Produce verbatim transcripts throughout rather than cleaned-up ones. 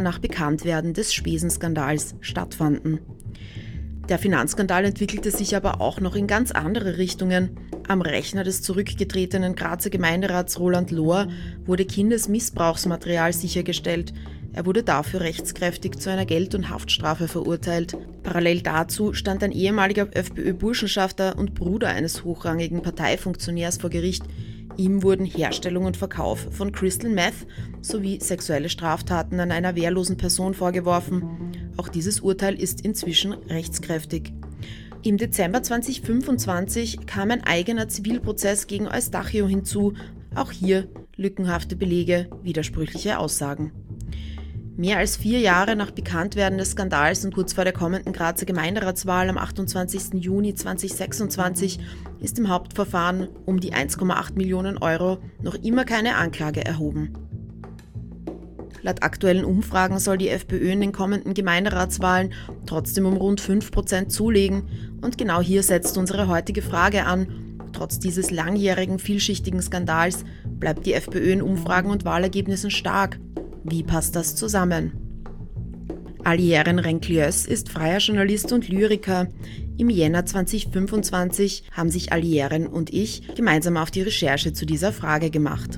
nach Bekanntwerden des Spesenskandals stattfanden. Der Finanzskandal entwickelte sich aber auch noch in ganz andere Richtungen. Am Rechner des zurückgetretenen Grazer Gemeinderats Roland Lohr wurde Kindesmissbrauchsmaterial sichergestellt. Er wurde dafür rechtskräftig zu einer Geld- und Haftstrafe verurteilt. Parallel dazu stand ein ehemaliger FPÖ-Burschenschafter und Bruder eines hochrangigen Parteifunktionärs vor Gericht. Ihm wurden Herstellung und Verkauf von Crystal Meth sowie sexuelle Straftaten an einer wehrlosen Person vorgeworfen. Auch dieses Urteil ist inzwischen rechtskräftig. Im Dezember zweitausendfünfundzwanzig kam ein eigener Zivilprozess gegen Eustachio hinzu. Auch hier lückenhafte Belege, widersprüchliche Aussagen. Mehr als vier Jahre nach Bekanntwerden des Skandals und kurz vor der kommenden Grazer Gemeinderatswahl am achtundzwanzigsten Juni zweitausendsechsundzwanzig ist im Hauptverfahren um die eins Komma acht Millionen Euro noch immer keine Anklage erhoben. Laut aktuellen Umfragen soll die FPÖ in den kommenden Gemeinderatswahlen trotzdem um rund fünf Prozent zulegen. Und genau hier setzt unsere heutige Frage an. Trotz dieses langjährigen, vielschichtigen Skandals bleibt die FPÖ in Umfragen und Wahlergebnissen stark. Wie passt das zusammen? Ali Yeren Renkliös ist freier Journalist und Lyriker. Im Jänner zweitausendfünfundzwanzig haben sich Ali Yeren und ich gemeinsam auf die Recherche zu dieser Frage gemacht.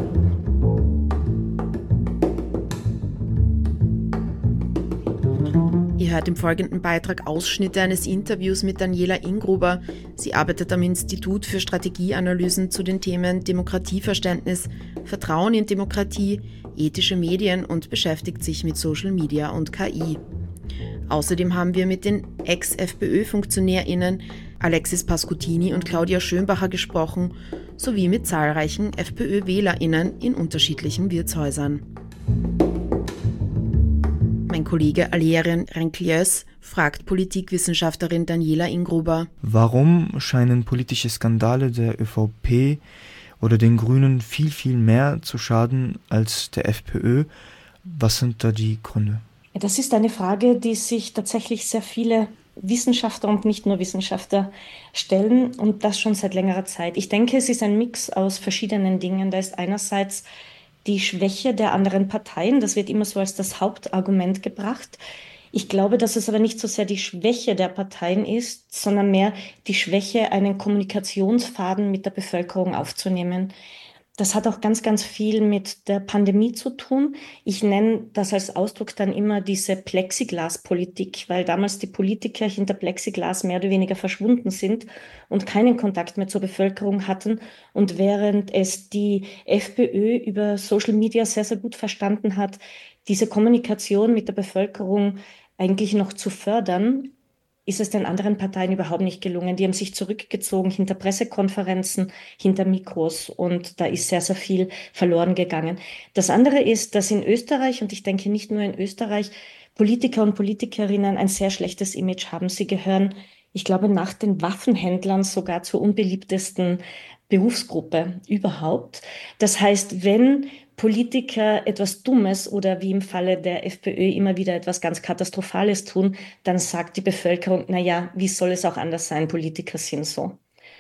Ihr hört im folgenden Beitrag Ausschnitte eines Interviews mit Daniela Ingruber. Sie arbeitet am Institut für Strategieanalysen zu den Themen Demokratieverständnis, Vertrauen in Demokratie, ethische Medien und beschäftigt sich mit Social Media und K I. Außerdem haben wir mit den Ex-FPÖ-FunktionärInnen Alexis Pascutini und Claudia Schönbacher gesprochen, sowie mit zahlreichen FPÖ-WählerInnen in unterschiedlichen Wirtshäusern. Mein Kollege Ali Yeren Renkliös fragt Politikwissenschaftlerin Daniela Ingruber: Warum scheinen politische Skandale der ÖVP oder den Grünen viel, viel mehr zu schaden als der FPÖ? Was sind da die Gründe? Das ist eine Frage, die sich tatsächlich sehr viele Wissenschaftler und nicht nur Wissenschaftler stellen, und das schon seit längerer Zeit. Ich denke, es ist ein Mix aus verschiedenen Dingen. Da ist einerseits die Schwäche der anderen Parteien. Das wird immer so als das Hauptargument gebracht. Ich glaube, dass es aber nicht so sehr die Schwäche der Parteien ist, sondern mehr die Schwäche, einen Kommunikationsfaden mit der Bevölkerung aufzunehmen. Das hat auch ganz, ganz viel mit der Pandemie zu tun. Ich nenne das als Ausdruck dann immer diese Plexiglaspolitik, weil damals die Politiker hinter Plexiglas mehr oder weniger verschwunden sind und keinen Kontakt mehr zur Bevölkerung hatten. Und während es die FPÖ über Social Media sehr, sehr gut verstanden hat, diese Kommunikation mit der Bevölkerung eigentlich noch zu fördern, ist es den anderen Parteien überhaupt nicht gelungen. Die haben sich zurückgezogen hinter Pressekonferenzen, hinter Mikros, und da ist sehr, sehr viel verloren gegangen. Das andere ist, dass in Österreich, und ich denke nicht nur in Österreich, Politiker und Politikerinnen ein sehr schlechtes Image haben. Sie gehören, ich glaube, nach den Waffenhändlern sogar zur unbeliebtesten Berufsgruppe überhaupt. Das heißt, wenn Politiker etwas Dummes oder wie im Falle der FPÖ immer wieder etwas ganz Katastrophales tun, dann sagt die Bevölkerung, na ja, wie soll es auch anders sein? Politiker sind so.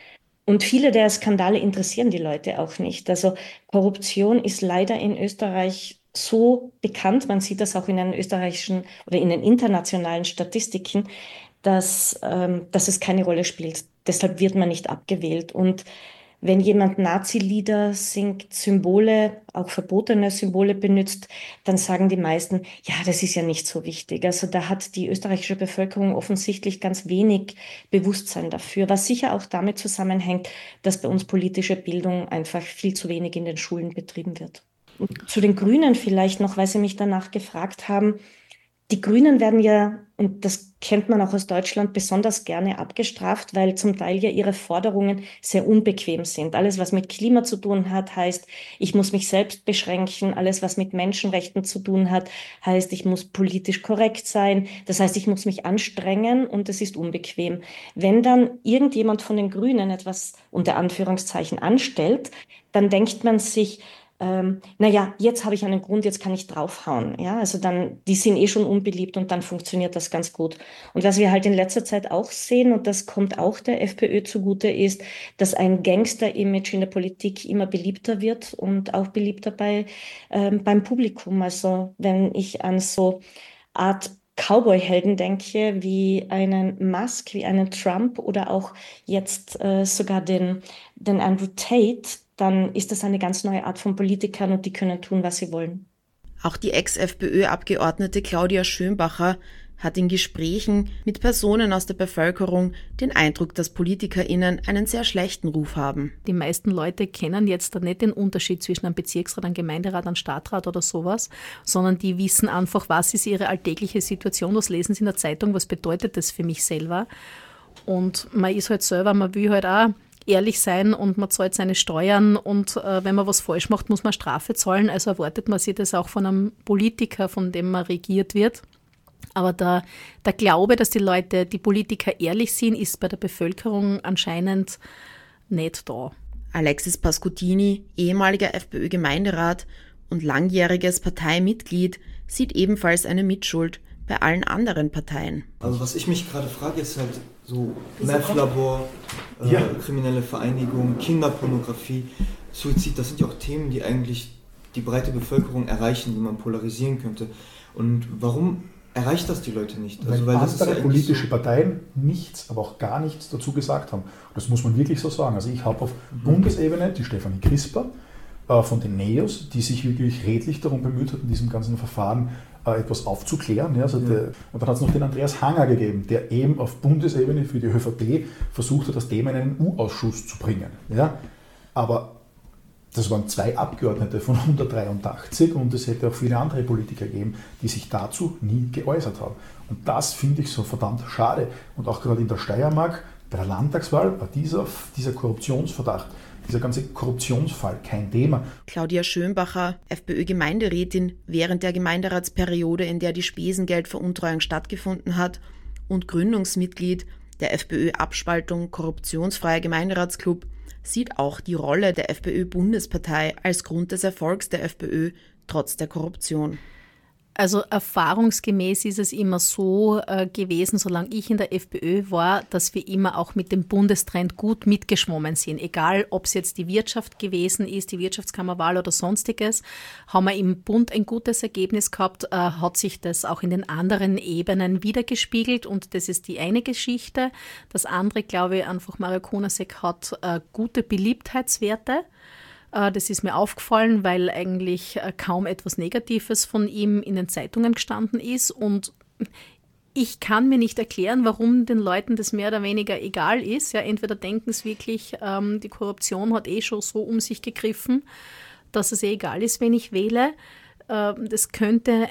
Und viele der Skandale interessieren die Leute auch nicht. Also Korruption ist leider in Österreich so bekannt, man sieht das auch in den österreichischen oder in den internationalen Statistiken, dass, ähm, dass es keine Rolle spielt. Deshalb wird man nicht abgewählt. Und wenn jemand Nazi-Lieder singt, Symbole, auch verbotene Symbole benutzt, dann sagen die meisten, ja, das ist ja nicht so wichtig. Also da hat die österreichische Bevölkerung offensichtlich ganz wenig Bewusstsein dafür, was sicher auch damit zusammenhängt, dass bei uns politische Bildung einfach viel zu wenig in den Schulen betrieben wird. Und zu den Grünen vielleicht noch, weil Sie mich danach gefragt haben. Die Grünen werden ja, und das kennt man auch aus Deutschland, besonders gerne abgestraft, weil zum Teil ja ihre Forderungen sehr unbequem sind. Alles, was mit Klima zu tun hat, heißt, ich muss mich selbst beschränken. Alles, was mit Menschenrechten zu tun hat, heißt, ich muss politisch korrekt sein. Das heißt, ich muss mich anstrengen und es ist unbequem. Wenn dann irgendjemand von den Grünen etwas unter Anführungszeichen anstellt, dann denkt man sich, ähm, naja, jetzt habe ich einen Grund, jetzt kann ich draufhauen. Ja, also dann, die sind eh schon unbeliebt und dann funktioniert das ganz gut. Und was wir halt in letzter Zeit auch sehen, und das kommt auch der FPÖ zugute, ist, dass ein Gangster-Image in der Politik immer beliebter wird und auch beliebter bei, ähm, beim Publikum. Also wenn ich an so Art Cowboy-Helden denke, wie einen Musk, wie einen Trump oder auch jetzt äh, sogar den, den Andrew Tate, dann ist das eine ganz neue Art von Politikern und die können tun, was sie wollen. Auch die Ex-FPÖ-Abgeordnete Claudia Schönbacher hat in Gesprächen mit Personen aus der Bevölkerung den Eindruck, dass PolitikerInnen einen sehr schlechten Ruf haben. Die meisten Leute kennen jetzt nicht den Unterschied zwischen einem Bezirksrat, einem Gemeinderat, einem Stadtrat oder sowas, sondern die wissen einfach, was ist ihre alltägliche Situation, was lesen sie in der Zeitung, was bedeutet das für mich selber. Und man ist halt selber, man will halt auch ehrlich sein und man zahlt seine Steuern und äh, wenn man was falsch macht, muss man Strafe zahlen. Also erwartet man sich das auch von einem Politiker, von dem man regiert wird. Aber der, der Glaube, dass die Leute, die Politiker ehrlich sind, ist bei der Bevölkerung anscheinend nicht da. Alexis Pascutini, ehemaliger FPÖ-Gemeinderat und langjähriges Parteimitglied, sieht ebenfalls eine Mitschuld bei allen anderen Parteien. Also was ich mich gerade frage, ist halt so Meth-Labor, äh, ja. kriminelle Vereinigung, Kinderpornografie, Suizid, das sind ja auch Themen, die eigentlich die breite Bevölkerung erreichen, die man polarisieren könnte. Und warum erreicht das die Leute nicht? Also, weil, weil das andere ist ja politische so Parteien nichts, aber auch gar nichts dazu gesagt haben. Das muss man wirklich so sagen. Also ich habe auf mhm. Bundesebene die Stefanie Crisper äh, von den NEOS, die sich wirklich redlich darum bemüht hat, in diesem ganzen Verfahren äh, etwas aufzuklären. Ja, also ja. Der, und dann hat es noch den Andreas Hanger gegeben, der eben auf Bundesebene für die ÖVP versucht hat, das Thema in einen U Ausschuss zu bringen. Ja? Aber das waren zwei Abgeordnete von hundertdreiundachtzig und es hätte auch viele andere Politiker gegeben, die sich dazu nie geäußert haben. Und das finde ich so verdammt schade. Und auch gerade in der Steiermark, bei der Landtagswahl, war dieser, dieser Korruptionsverdacht, dieser ganze Korruptionsfall kein Thema. Claudia Schönbacher, FPÖ-Gemeinderätin während der Gemeinderatsperiode, in der die Spesengeldveruntreuung stattgefunden hat, und Gründungsmitglied der FPÖ-Abspaltung Korruptionsfreier Gemeinderatsclub, sieht auch die Rolle der FPÖ-Bundespartei als Grund des Erfolgs der FPÖ trotz der Korruption. Also erfahrungsgemäß ist es immer so äh, gewesen, solange ich in der FPÖ war, dass wir immer auch mit dem Bundestrend gut mitgeschwommen sind. Egal, ob es jetzt die Wirtschaft gewesen ist, die Wirtschaftskammerwahl oder sonstiges, haben wir im Bund ein gutes Ergebnis gehabt, äh, hat sich das auch in den anderen Ebenen wiedergespiegelt und das ist die eine Geschichte. Das andere, glaube ich, einfach Mario Konasek hat äh, gute Beliebtheitswerte. Das ist mir aufgefallen, weil eigentlich kaum etwas Negatives von ihm in den Zeitungen gestanden ist. Und ich kann mir nicht erklären, warum den Leuten das mehr oder weniger egal ist. Ja, entweder denken es wirklich, ähm, die Korruption hat eh schon so um sich gegriffen, dass es eh egal ist, wen ich wähle. Ähm, das könnte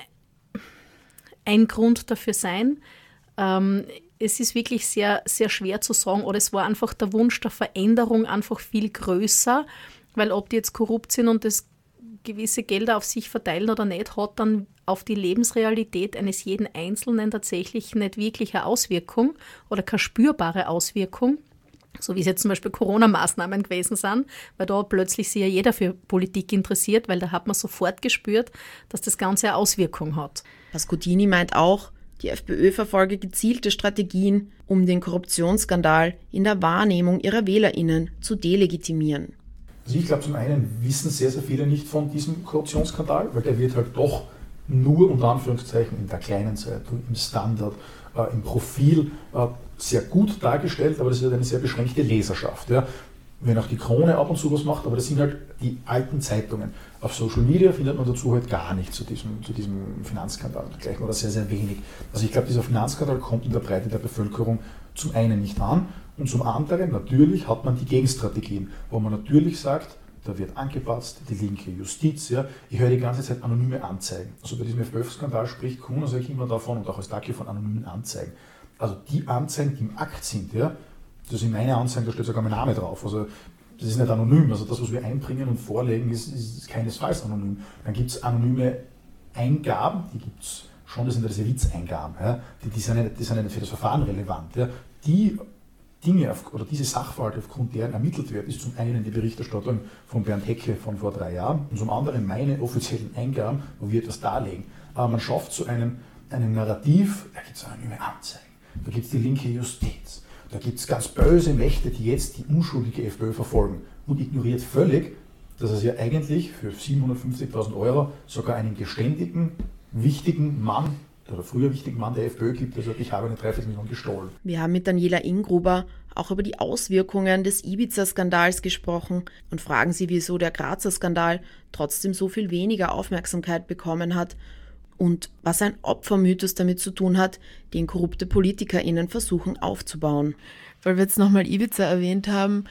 ein Grund dafür sein. Ähm, es ist wirklich sehr, sehr schwer zu sagen. Oder es war einfach der Wunsch der Veränderung einfach viel größer. Weil ob die jetzt korrupt sind und das gewisse Gelder auf sich verteilen oder nicht, hat dann auf die Lebensrealität eines jeden Einzelnen tatsächlich nicht wirklich eine Auswirkung oder keine spürbare Auswirkung, so wie es jetzt zum Beispiel Corona-Maßnahmen gewesen sind, weil da plötzlich sich ja jeder für Politik interessiert, weil da hat man sofort gespürt, dass das Ganze eine Auswirkung hat. Pascutini meint auch, die FPÖ verfolge gezielte Strategien, um den Korruptionsskandal in der Wahrnehmung ihrer WählerInnen zu delegitimieren. Also ich glaube, zum einen wissen sehr, sehr viele nicht von diesem Korruptionsskandal, weil der wird halt doch nur unter Anführungszeichen in der kleinen Zeitung, im Standard, äh, im Profil äh, sehr gut dargestellt, aber das ist halt eine sehr beschränkte Leserschaft. Ja. Wenn auch die Krone ab und zu was macht, aber das sind halt die alten Zeitungen. Auf Social Media findet man dazu halt gar nichts zu diesem, zu diesem Finanzskandal dergleichen oder sehr, sehr wenig. Also ich glaube, dieser Finanzskandal kommt in der Breite der Bevölkerung zum einen nicht an und zum anderen natürlich hat man die Gegenstrategien, wo man natürlich sagt, da wird angepasst, die linke Justiz. Ja. Ich höre die ganze Zeit anonyme Anzeigen. Also bei diesem F fünf-Skandal spricht Konasek immer davon und auch als Daki von anonymen Anzeigen. Also die Anzeigen, die im Akt sind, ja, das sind meine Anzeigen, da steht sogar mein Name drauf. Also das ist nicht anonym. Also das, was wir einbringen und vorlegen, ist, ist keinesfalls anonym. Dann gibt es anonyme Eingaben, die gibt es schon, das sind ja diese Witzeingaben. Ja. Die, die, sind nicht, die sind nicht für das Verfahren relevant. Ja. Die Dinge auf, oder diese Sachverhalte, aufgrund deren ermittelt wird, ist zum einen die Berichterstattung von Bernd Hecke von vor drei Jahren und zum anderen meine offiziellen Eingaben, wo wir etwas darlegen. Aber man schafft so einen, einen Narrativ, da gibt es anonyme Anzeigen, da gibt es die linke Justiz, da gibt es ganz böse Mächte, die jetzt die unschuldige FPÖ verfolgen und ignoriert völlig, dass es ja eigentlich für siebenhundertfünfzigtausend Euro sogar einen geständigen, wichtigen Mann oder früher wichtigen Mann der FPÖ gibt, der sagt, ich habe eine Dreiviertelmillion gestohlen. Wir haben mit Daniela Ingruber auch über die Auswirkungen des Ibiza-Skandals gesprochen und fragen sie, wieso der Grazer Skandal trotzdem so viel weniger Aufmerksamkeit bekommen hat und was ein Opfermythos damit zu tun hat, den korrupte PolitikerInnen versuchen aufzubauen. Weil wir jetzt nochmal Ibiza erwähnt haben,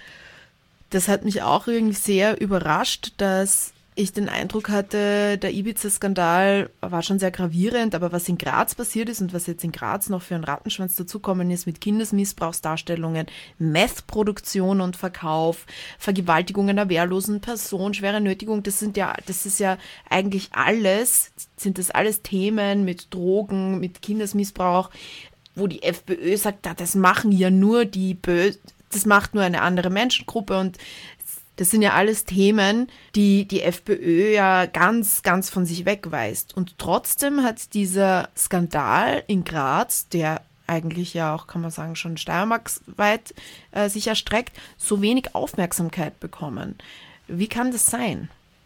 das hat mich auch irgendwie sehr überrascht, dass ich den Eindruck hatte, der Ibiza-Skandal war schon sehr gravierend, aber was in Graz passiert ist und was jetzt in Graz noch für einen Rattenschwanz dazukommen ist mit Kindesmissbrauchsdarstellungen, Meth-Produktion und Verkauf, Vergewaltigung einer wehrlosen Person, schwere Nötigung, das sind ja, das ist ja eigentlich alles, sind das alles Themen mit Drogen, mit Kindesmissbrauch, wo die FPÖ sagt, das machen ja nur die Bö- das macht nur eine andere Menschengruppe und das sind ja alles Themen, die die FPÖ ja ganz, ganz von sich wegweist. Und trotzdem hat dieser Skandal in Graz, der eigentlich ja auch, kann man sagen, schon steiermarksweit äh, sich erstreckt, so wenig Aufmerksamkeit bekommen. Wie kann das sein?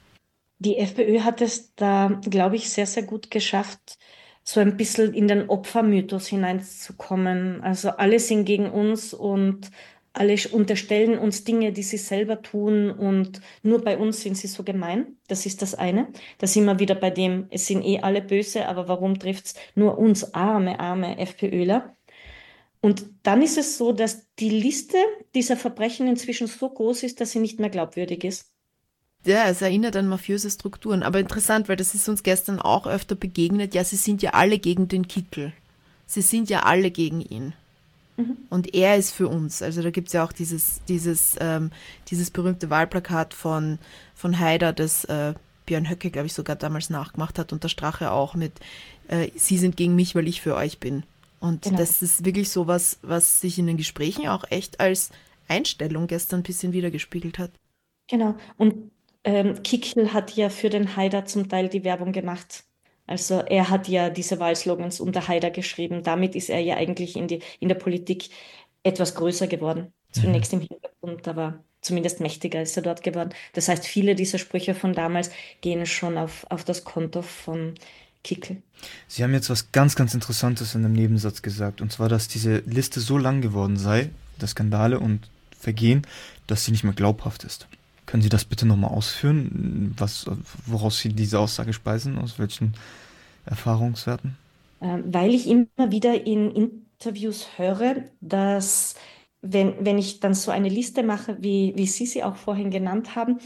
Die FPÖ hat es da, glaube ich, sehr, sehr gut geschafft, so ein bisschen in den Opfermythos hineinzukommen. Also alle sind gegen uns und alle unterstellen uns Dinge, die sie selber tun und nur bei uns sind sie so gemein. Das ist das eine. Da sind wir wieder bei dem, es sind eh alle böse, aber warum trifft es nur uns arme, arme FPÖler? Und dann ist es so, dass die Liste dieser Verbrechen inzwischen so groß ist, dass sie nicht mehr glaubwürdig ist. Ja, es erinnert an mafiöse Strukturen. Aber interessant, weil das ist uns gestern auch öfter begegnet. Ja, sie sind ja alle gegen den Kickl. Sie sind ja alle gegen ihn. Mhm. Und er ist für uns. Also da gibt es ja auch dieses, dieses, ähm, dieses berühmte Wahlplakat von, von Haider, das äh, Björn Höcke, glaube ich, sogar damals nachgemacht hat und der Strache auch mit äh, Sie sind gegen mich, weil ich für euch bin. Und genau. Das ist wirklich so was, was sich in den Gesprächen auch echt als Einstellung gestern ein bisschen wiedergespiegelt hat. Genau. Und ähm, Kickl hat ja für den Haider zum Teil die Werbung gemacht. Also er hat ja diese Wahlslogans unter Haider geschrieben. Damit ist er ja eigentlich in, die, in der Politik etwas größer geworden. Zunächst im Hintergrund, aber zumindest mächtiger ist er dort geworden. Das heißt, viele dieser Sprüche von damals gehen schon auf, auf das Konto von Kickl. Sie haben jetzt was ganz, ganz Interessantes in einem Nebensatz gesagt. Und zwar, dass diese Liste so lang geworden sei, der Skandale und Vergehen, dass sie nicht mehr glaubhaft ist. Können Sie das bitte nochmal ausführen, was, woraus Sie diese Aussage speisen, aus welchen Erfahrungswerten? Weil ich immer wieder in Interviews höre, dass, wenn, wenn ich dann so eine Liste mache, wie, wie Sie sie auch vorhin genannt haben,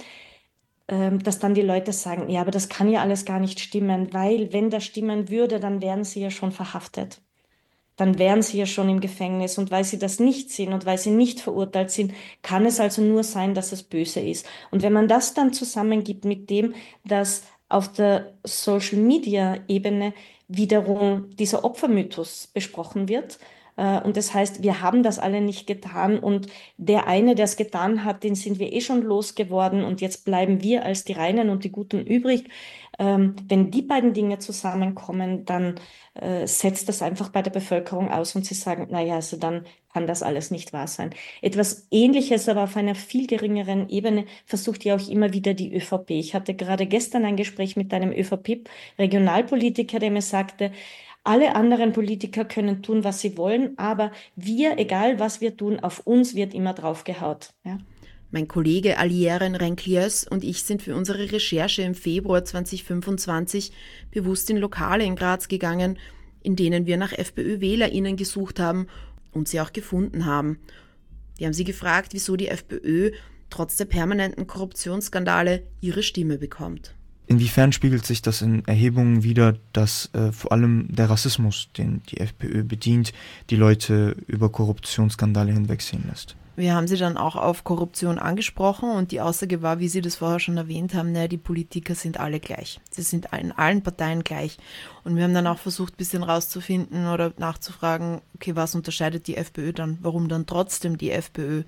dass dann die Leute sagen, ja, aber das kann ja alles gar nicht stimmen, weil wenn das stimmen würde, dann wären sie ja schon verhaftet. Dann wären sie ja schon im Gefängnis. Und weil sie das nicht sind und weil sie nicht verurteilt sind, kann es also nur sein, dass es böse ist. Und wenn man das dann zusammengibt mit dem, dass auf der Social-Media-Ebene wiederum dieser Opfermythos besprochen wird, äh, und das heißt, wir haben das alle nicht getan und der eine, der es getan hat, den sind wir eh schon losgeworden und jetzt bleiben wir als die Reinen und die Guten übrig. Ähm, wenn die beiden Dinge zusammenkommen, dann äh, setzt das einfach bei der Bevölkerung aus und sie sagen, naja, also dann kann das alles nicht wahr sein. Etwas Ähnliches, aber auf einer viel geringeren Ebene versucht ja auch immer wieder die ÖVP. Ich hatte gerade gestern ein Gespräch mit einem ÖVP-Regionalpolitiker, der mir sagte, alle anderen Politiker können tun, was sie wollen, aber wir, egal was wir tun, auf uns wird immer draufgehaut. Ja. Mein Kollege Alieren Renkliers und ich sind für unsere Recherche im Februar zweitausendfünfundzwanzig bewusst in Lokale in Graz gegangen, in denen wir nach FPÖ-WählerInnen gesucht haben und sie auch gefunden haben. Wir haben sie gefragt, wieso die FPÖ trotz der permanenten Korruptionsskandale ihre Stimme bekommt. Inwiefern spiegelt sich das in Erhebungen wider, dass äh, vor allem der Rassismus, den die FPÖ bedient, die Leute über Korruptionsskandale hinwegsehen lässt? Wir haben sie dann auch auf Korruption angesprochen und die Aussage war, wie Sie das vorher schon erwähnt haben, naja, die Politiker sind alle gleich. Sie sind in allen Parteien gleich. Und wir haben dann auch versucht, ein bisschen rauszufinden oder nachzufragen, okay, was unterscheidet die FPÖ dann? Warum dann trotzdem die FPÖ?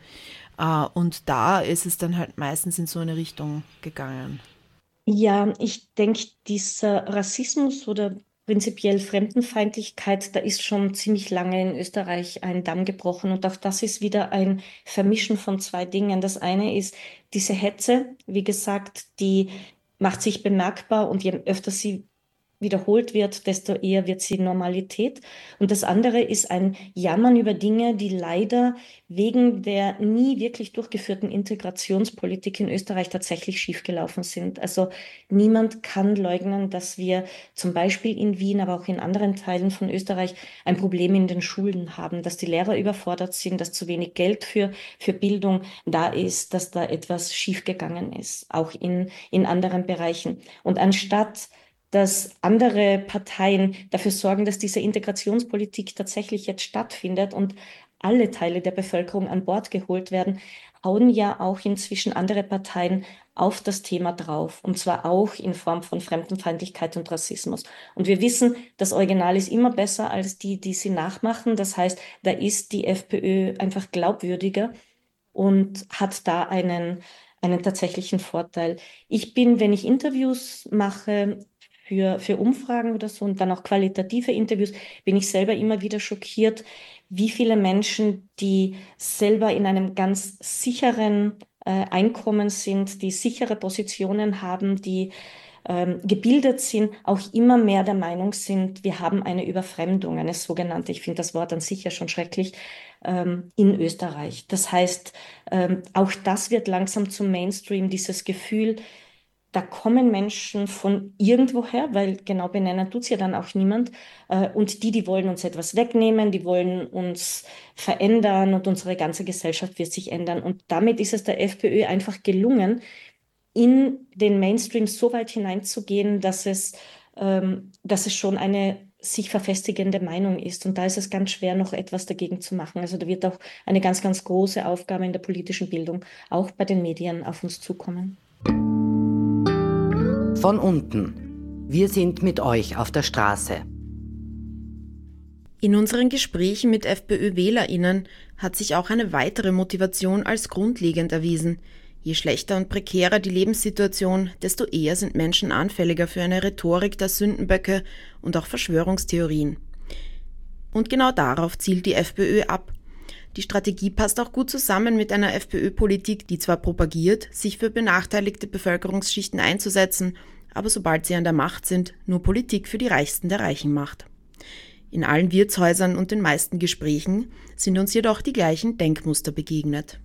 Und da ist es dann halt meistens in so eine Richtung gegangen. Ja, ich denke, dieser Rassismus oder prinzipiell Fremdenfeindlichkeit, da ist schon ziemlich lange in Österreich ein Damm gebrochen und auch das ist wieder ein Vermischen von zwei Dingen. Das eine ist diese Hetze, wie gesagt, die macht sich bemerkbar und je öfter sie wiederholt wird, desto eher wird sie Normalität. Und das andere ist ein Jammern über Dinge, die leider wegen der nie wirklich durchgeführten Integrationspolitik in Österreich tatsächlich schiefgelaufen sind. Also niemand kann leugnen, dass wir zum Beispiel in Wien, aber auch in anderen Teilen von Österreich ein Problem in den Schulen haben, dass die Lehrer überfordert sind, dass zu wenig Geld für, für Bildung da ist, dass da etwas schiefgegangen ist, auch in, in anderen Bereichen. Und anstatt dass andere Parteien dafür sorgen, dass diese Integrationspolitik tatsächlich jetzt stattfindet und alle Teile der Bevölkerung an Bord geholt werden, hauen ja auch inzwischen andere Parteien auf das Thema drauf. Und zwar auch in Form von Fremdenfeindlichkeit und Rassismus. Und wir wissen, das Original ist immer besser als die, die sie nachmachen. Das heißt, da ist die FPÖ einfach glaubwürdiger und hat da einen, einen tatsächlichen Vorteil. Ich bin, wenn ich Interviews mache, Für, für Umfragen oder so und dann auch qualitative Interviews, bin ich selber immer wieder schockiert, wie viele Menschen, die selber in einem ganz sicheren äh, Einkommen sind, die sichere Positionen haben, die ähm, gebildet sind, auch immer mehr der Meinung sind, wir haben eine Überfremdung, eine sogenannte, ich finde das Wort an sich ja schon schrecklich, ähm, in Österreich. Das heißt, ähm, auch das wird langsam zum Mainstream, dieses Gefühl, da kommen Menschen von irgendwoher, weil genau benennen tut es ja dann auch niemand. Äh, und die, die wollen uns etwas wegnehmen, die wollen uns verändern und unsere ganze Gesellschaft wird sich ändern. Und damit ist es der FPÖ einfach gelungen, in den Mainstream so weit hineinzugehen, dass es, ähm, dass es schon eine sich verfestigende Meinung ist. Und da ist es ganz schwer, noch etwas dagegen zu machen. Also da wird auch eine ganz, ganz große Aufgabe in der politischen Bildung, auch bei den Medien, auf uns zukommen. Von unten. Wir sind mit euch auf der Straße. In unseren Gesprächen mit FPÖ-WählerInnen hat sich auch eine weitere Motivation als grundlegend erwiesen. Je schlechter und prekärer die Lebenssituation, desto eher sind Menschen anfälliger für eine Rhetorik der Sündenböcke und auch Verschwörungstheorien. Und genau darauf zielt die FPÖ ab. Die Strategie passt auch gut zusammen mit einer FPÖ-Politik, die zwar propagiert, sich für benachteiligte Bevölkerungsschichten einzusetzen, aber sobald sie an der Macht sind, nur Politik für die Reichsten der Reichen macht. In allen Wirtshäusern und den meisten Gesprächen sind uns jedoch die gleichen Denkmuster begegnet.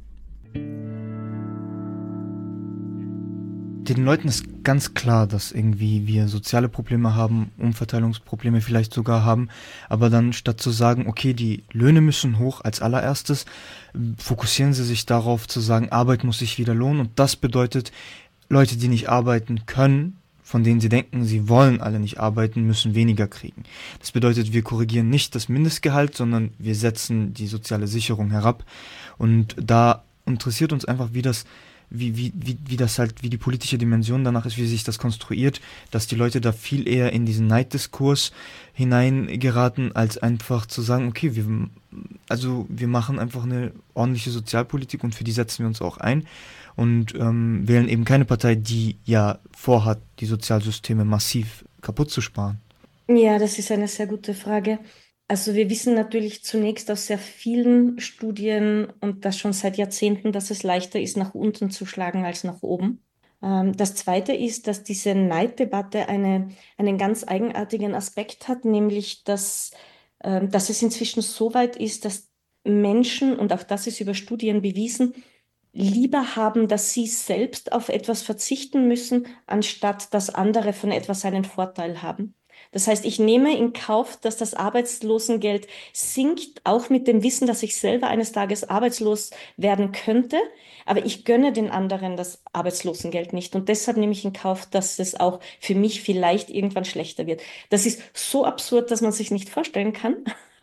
Den Leuten ist ganz klar, dass irgendwie wir soziale Probleme haben, Umverteilungsprobleme vielleicht sogar haben, aber dann statt zu sagen, okay, die Löhne müssen hoch als allererstes, fokussieren sie sich darauf zu sagen, Arbeit muss sich wieder lohnen und das bedeutet, Leute, die nicht arbeiten können, von denen sie denken, sie wollen alle nicht arbeiten, müssen weniger kriegen. Das bedeutet, wir korrigieren nicht das Mindestgehalt, sondern wir setzen die soziale Sicherung herab und da interessiert uns einfach, wie das Wie, wie, wie, wie das halt, wie die politische Dimension danach ist, wie sich das konstruiert, dass die Leute da viel eher in diesen Neiddiskurs hineingeraten, als einfach zu sagen, okay, wir, also wir machen einfach eine ordentliche Sozialpolitik und für die setzen wir uns auch ein und ähm, wählen eben keine Partei, die ja vorhat, die Sozialsysteme massiv kaputt zu sparen. Ja, das ist eine sehr gute Frage. Also wir wissen natürlich zunächst aus sehr vielen Studien und das schon seit Jahrzehnten, dass es leichter ist, nach unten zu schlagen als nach oben. Ähm, das Zweite ist, dass diese Neiddebatte eine, einen ganz eigenartigen Aspekt hat, nämlich dass, ähm, dass es inzwischen so weit ist, dass Menschen, und auch das ist über Studien bewiesen, lieber haben, dass sie selbst auf etwas verzichten müssen, anstatt dass andere von etwas einen Vorteil haben. Das heißt, ich nehme in Kauf, dass das Arbeitslosengeld sinkt, auch mit dem Wissen, dass ich selber eines Tages arbeitslos werden könnte. Aber ich gönne den anderen das Arbeitslosengeld nicht. Und deshalb nehme ich in Kauf, dass es auch für mich vielleicht irgendwann schlechter wird. Das ist so absurd, dass man sich nicht vorstellen kann.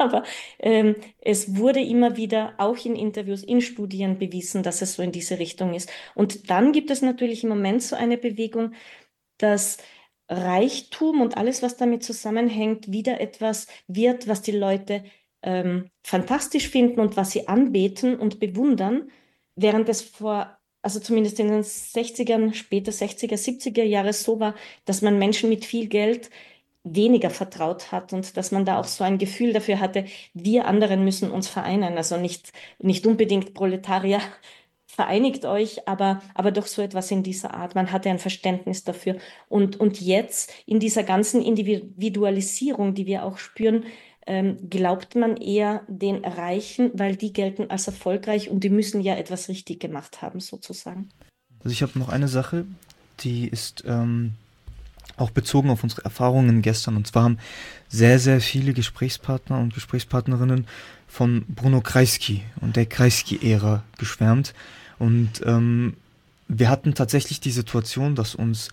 aber ähm, es wurde immer wieder auch in Interviews, in Studien bewiesen, dass es so in diese Richtung ist. Und dann gibt es natürlich im Moment so eine Bewegung, dass Reichtum und alles, was damit zusammenhängt, wieder etwas wird, was die Leute ähm, fantastisch finden und was sie anbeten und bewundern, während es vor, also zumindest in den sechzigern, später sechziger, siebziger Jahre so war, dass man Menschen mit viel Geld weniger vertraut hat und dass man da auch so ein Gefühl dafür hatte, wir anderen müssen uns vereinen, also nicht, nicht unbedingt Proletarier, vereinigt euch, aber, aber doch so etwas in dieser Art. Man hatte ein Verständnis dafür. Und, und jetzt in dieser ganzen Individualisierung, die wir auch spüren, ähm, glaubt man eher den Reichen, weil die gelten als erfolgreich und die müssen ja etwas richtig gemacht haben, sozusagen. Also ich habe noch eine Sache, die ist ähm, auch bezogen auf unsere Erfahrungen gestern. Und zwar haben sehr, sehr viele Gesprächspartner und Gesprächspartnerinnen von Bruno Kreisky und der Kreisky-Ära geschwärmt. Und ähm, wir hatten tatsächlich die Situation, dass uns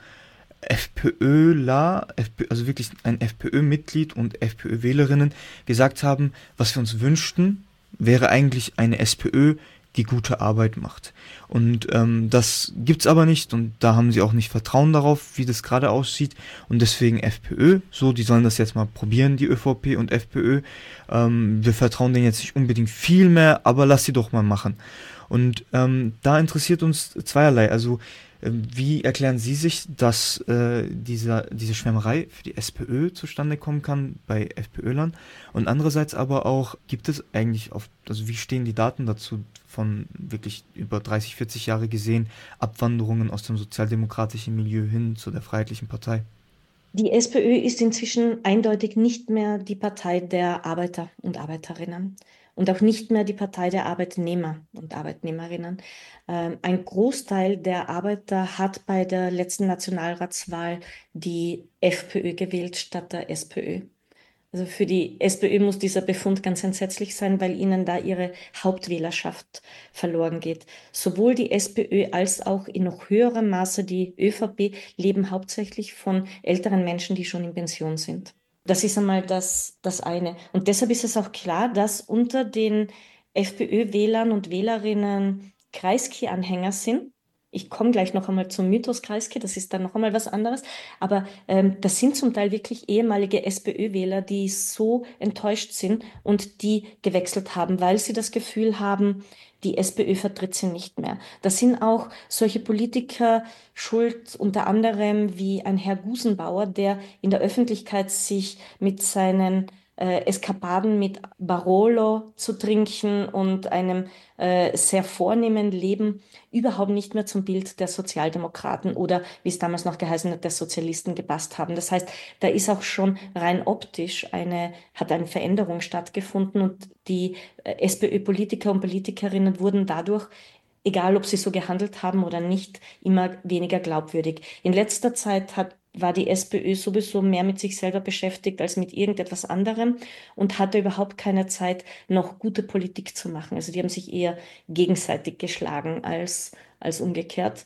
FPÖler, FP, also wirklich ein FPÖ-Mitglied und FPÖ-Wählerinnen gesagt haben, was wir uns wünschten, wäre eigentlich eine SPÖ, die gute Arbeit macht. Und ähm, das gibt's aber nicht und da haben sie auch nicht Vertrauen darauf, wie das gerade aussieht und deswegen FPÖ, so, die sollen das jetzt mal probieren, die ÖVP und FPÖ. Ähm, wir vertrauen denen jetzt nicht unbedingt viel mehr, aber lass sie doch mal machen. Und ähm, da interessiert uns zweierlei, also äh, wie erklären Sie sich, dass äh, dieser, diese Schwärmerei für die SPÖ zustande kommen kann bei FPÖlern und andererseits aber auch, gibt es eigentlich, auf, also wie stehen die Daten dazu von wirklich über dreißig, vierzig Jahre gesehen, Abwanderungen aus dem sozialdemokratischen Milieu hin zu der Freiheitlichen Partei? Die SPÖ ist inzwischen eindeutig nicht mehr die Partei der Arbeiter und Arbeiterinnen und auch nicht mehr die Partei der Arbeitnehmer und Arbeitnehmerinnen. Ähm, ein Großteil der Arbeiter hat bei der letzten Nationalratswahl die FPÖ gewählt statt der SPÖ. Also für die SPÖ muss dieser Befund ganz entsetzlich sein, weil ihnen da ihre Hauptwählerschaft verloren geht. Sowohl die SPÖ als auch in noch höherem Maße die ÖVP leben hauptsächlich von älteren Menschen, die schon in Pension sind. Das ist einmal das, das eine. Und deshalb ist es auch klar, dass unter den FPÖ-Wählern und Wählerinnen Kreisky-Anhänger sind. Ich komme gleich noch einmal zum Mythos Kreisky, das ist dann noch einmal was anderes. Aber ähm, das sind zum Teil wirklich ehemalige SPÖ-Wähler, die so enttäuscht sind und die gewechselt haben, weil sie das Gefühl haben, die SPÖ vertritt sie nicht mehr. Da sind auch solche Politiker schuld, unter anderem wie ein Herr Gusenbauer, der in der Öffentlichkeit sich mit seinen äh, Eskapaden mit Barolo zu trinken und einem äh, sehr vornehmen Leben überhaupt nicht mehr zum Bild der Sozialdemokraten oder, wie es damals noch geheißen hat, der Sozialisten gepasst haben. Das heißt, da ist auch schon rein optisch eine, hat eine Veränderung stattgefunden und die äh, SPÖ-Politiker und Politikerinnen wurden dadurch, egal ob sie so gehandelt haben oder nicht, immer weniger glaubwürdig. In letzter Zeit hat war die SPÖ sowieso mehr mit sich selber beschäftigt als mit irgendetwas anderem und hatte überhaupt keine Zeit, noch gute Politik zu machen. Also die haben sich eher gegenseitig geschlagen als, als umgekehrt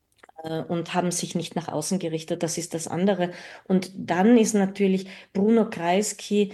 äh, und haben sich nicht nach außen gerichtet. Das ist das andere. Und dann ist natürlich Bruno Kreisky,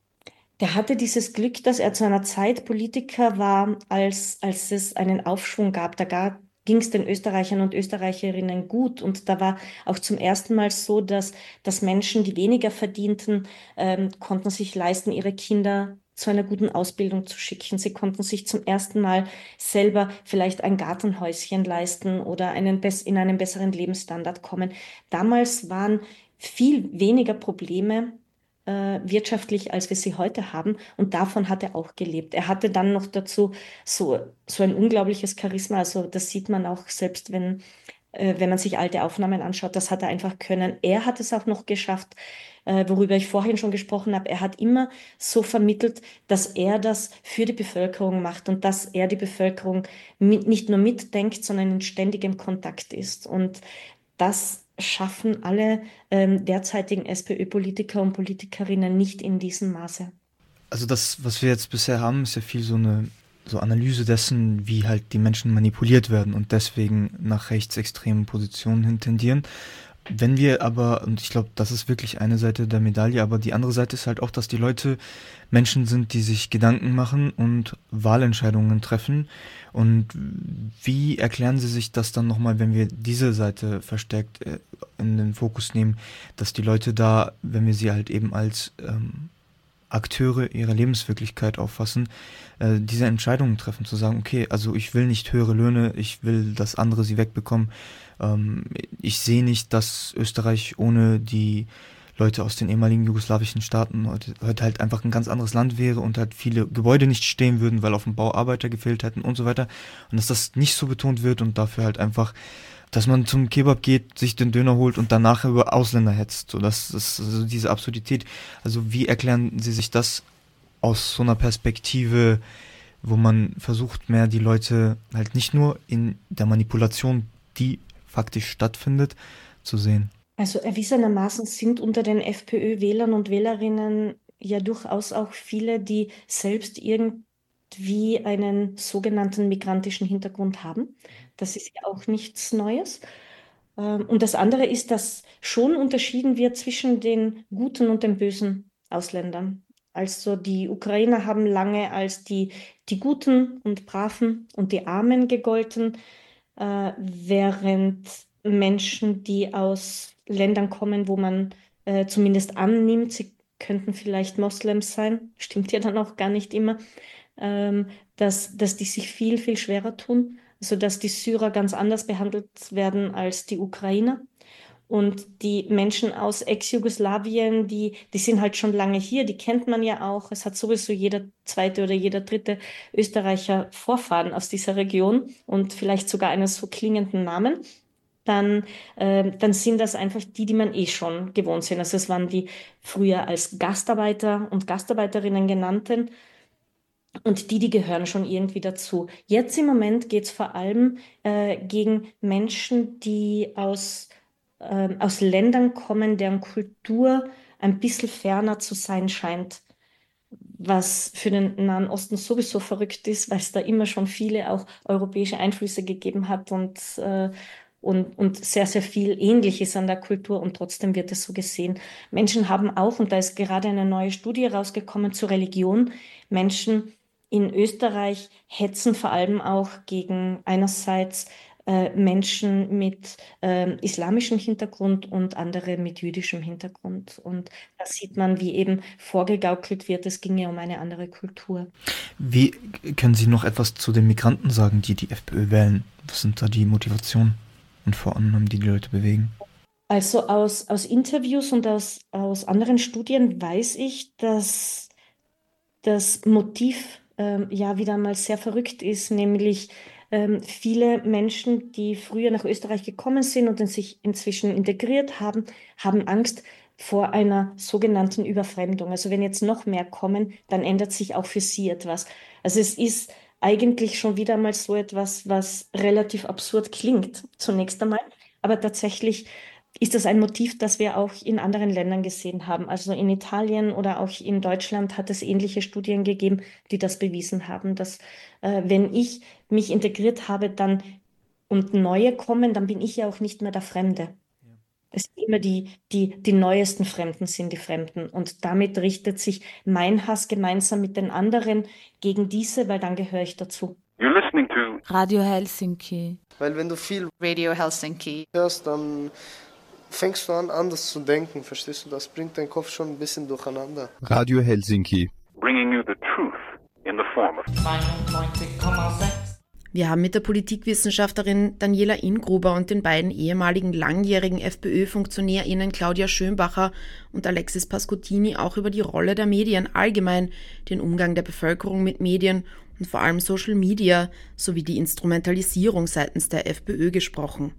der hatte dieses Glück, dass er zu einer Zeit Politiker war, als, als es einen Aufschwung gab. Da gab ging es den Österreichern und Österreicherinnen gut. Und da war auch zum ersten Mal so, dass, dass Menschen, die weniger verdienten, ähm, konnten sich leisten, ihre Kinder zu einer guten Ausbildung zu schicken. Sie konnten sich zum ersten Mal selber vielleicht ein Gartenhäuschen leisten oder einen, in einen besseren Lebensstandard kommen. Damals waren viel weniger Probleme Äh, wirtschaftlich, als wir sie heute haben. Und davon hat er auch gelebt. Er hatte dann noch dazu so, so ein unglaubliches Charisma. Also das sieht man auch selbst, wenn, äh, wenn man sich alte Aufnahmen anschaut. Das hat er einfach können. Er hat es auch noch geschafft, äh, worüber ich vorhin schon gesprochen habe. Er hat immer so vermittelt, dass er das für die Bevölkerung macht und dass er die Bevölkerung mit, nicht nur mitdenkt, sondern in ständigem Kontakt ist. Und das schaffen alle ähm, derzeitigen SPÖ-Politiker und Politikerinnen nicht in diesem Maße. Also das, was wir jetzt bisher haben, ist ja viel so eine so Analyse dessen, wie halt die Menschen manipuliert werden und deswegen nach rechtsextremen Positionen hin tendieren. Wenn wir aber, und ich glaube, das ist wirklich eine Seite der Medaille, aber die andere Seite ist halt auch, dass die Leute Menschen sind, die sich Gedanken machen und Wahlentscheidungen treffen. Und wie erklären Sie sich das dann nochmal, wenn wir diese Seite verstärkt äh, in den Fokus nehmen, dass die Leute da, wenn wir sie halt eben als ähm, Akteure ihrer Lebenswirklichkeit auffassen, äh, diese Entscheidungen treffen, zu sagen, okay, also ich will nicht höhere Löhne, ich will, dass andere sie wegbekommen. Ähm, ich sehe nicht, dass Österreich ohne die Leute aus den ehemaligen jugoslawischen Staaten heute, heute halt einfach ein ganz anderes Land wäre und halt viele Gebäude nicht stehen würden, weil auf dem Bau Arbeiter gefehlt hätten und so weiter. Und dass das nicht so betont wird und dafür halt einfach, dass man zum Kebab geht, sich den Döner holt und danach über Ausländer hetzt. So, das ist also diese Absurdität. Also wie erklären Sie sich das aus so einer Perspektive, wo man versucht, mehr die Leute halt nicht nur in der Manipulation, die faktisch stattfindet, zu sehen? Also erwiesenermaßen sind unter den FPÖ-Wählern und Wählerinnen ja durchaus auch viele, die selbst irgendwie einen sogenannten migrantischen Hintergrund haben. Das ist ja auch nichts Neues. Ähm, Und das andere ist, dass schon unterschieden wird zwischen den guten und den bösen Ausländern. Also die Ukrainer haben lange als die, die Guten und Braven und die Armen gegolten, äh, während Menschen, die aus Ländern kommen, wo man äh, zumindest annimmt, sie könnten vielleicht Moslems sein, stimmt ja dann auch gar nicht immer, ähm, dass, dass die sich viel, viel schwerer tun. Also dass die Syrer ganz anders behandelt werden als die Ukrainer. Und die Menschen aus Ex-Jugoslawien, die, die sind halt schon lange hier, die kennt man ja auch. Es hat sowieso jeder zweite oder jeder dritte Österreicher Vorfahren aus dieser Region und vielleicht sogar einen so klingenden Namen. Dann, äh, dann sind das einfach die, die man eh schon gewohnt sind. Also es waren die früher als Gastarbeiter und Gastarbeiterinnen genannten. Und die, die gehören schon irgendwie dazu. Jetzt im Moment geht es vor allem äh, gegen Menschen, die aus, ähm, aus Ländern kommen, deren Kultur ein bisschen ferner zu sein scheint. Was für den Nahen Osten sowieso verrückt ist, weil es da immer schon viele auch europäische Einflüsse gegeben hat und, äh, und, und sehr, sehr viel Ähnliches an der Kultur und trotzdem wird es so gesehen. Menschen haben auch, und da ist gerade eine neue Studie rausgekommen zur Religion, Menschen in Österreich hetzen vor allem auch gegen einerseits äh, Menschen mit äh, islamischem Hintergrund und andere mit jüdischem Hintergrund. Und da sieht man, wie eben vorgegaukelt wird, es ginge um eine andere Kultur. Wie können Sie noch etwas zu den Migranten sagen, die die FPÖ wählen? Was sind da die Motivationen und Vorannahmen, die die Leute bewegen? Also aus, aus Interviews und aus, aus anderen Studien weiß ich, dass das Motiv ähm, ja wieder mal sehr verrückt ist, nämlich ähm, viele Menschen, die früher nach Österreich gekommen sind und sich inzwischen integriert haben, haben Angst vor einer sogenannten Überfremdung. Also wenn jetzt noch mehr kommen, dann ändert sich auch für sie etwas. Also es ist eigentlich schon wieder mal so etwas, was relativ absurd klingt, zunächst einmal, aber tatsächlich ist das ein Motiv, das wir auch in anderen Ländern gesehen haben. Also in Italien oder auch in Deutschland hat es ähnliche Studien gegeben, die das bewiesen haben, dass äh, wenn ich mich integriert habe dann und Neue kommen, dann bin ich ja auch nicht mehr der Fremde. Ja. Es sind immer die, die, die neuesten Fremden sind die Fremden. Und damit richtet sich mein Hass gemeinsam mit den anderen gegen diese, weil dann gehöre ich dazu. You're listening to Radio Helsinki. Weil wenn du viel Radio Helsinki hörst, dann fängst du an, anders zu denken, verstehst du? Das bringt deinen Kopf schon ein bisschen durcheinander. Radio Helsinki. bringing you the truth in the form of neunundneunzig Komma sechs. Wir haben mit der Politikwissenschaftlerin Daniela Ingruber und den beiden ehemaligen langjährigen FPÖ-FunktionärInnen Claudia Schönbacher und Alexis Pascottini auch über die Rolle der Medien allgemein, den Umgang der Bevölkerung mit Medien und vor allem Social Media sowie die Instrumentalisierung seitens der FPÖ gesprochen.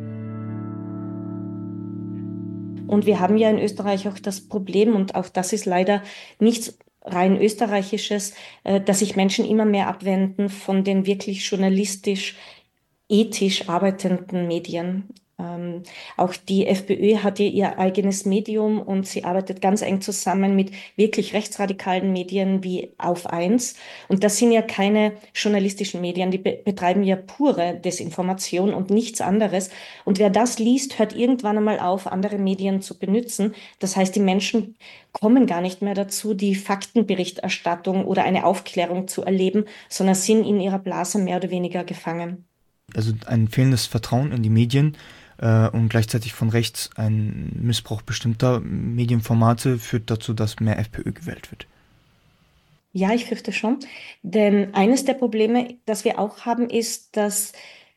Und wir haben ja in Österreich auch das Problem, und auch das ist leider nichts rein österreichisches, dass sich Menschen immer mehr abwenden von den wirklich journalistisch, ethisch arbeitenden Medien. Ähm, auch die FPÖ hat ja ihr eigenes Medium und sie arbeitet ganz eng zusammen mit wirklich rechtsradikalen Medien wie Auf eins. Und das sind ja keine journalistischen Medien, die be- betreiben ja pure Desinformation und nichts anderes. Und wer das liest, hört irgendwann einmal auf, andere Medien zu benutzen. Das heißt, die Menschen kommen gar nicht mehr dazu, die Faktenberichterstattung oder eine Aufklärung zu erleben, sondern sind in ihrer Blase mehr oder weniger gefangen. Also ein fehlendes Vertrauen in die Medien äh, und gleichzeitig von rechts ein Missbrauch bestimmter Medienformate führt dazu, dass mehr FPÖ gewählt wird. Ja, ich fürchte schon. Denn eines der Probleme, das wir auch haben, ist, dass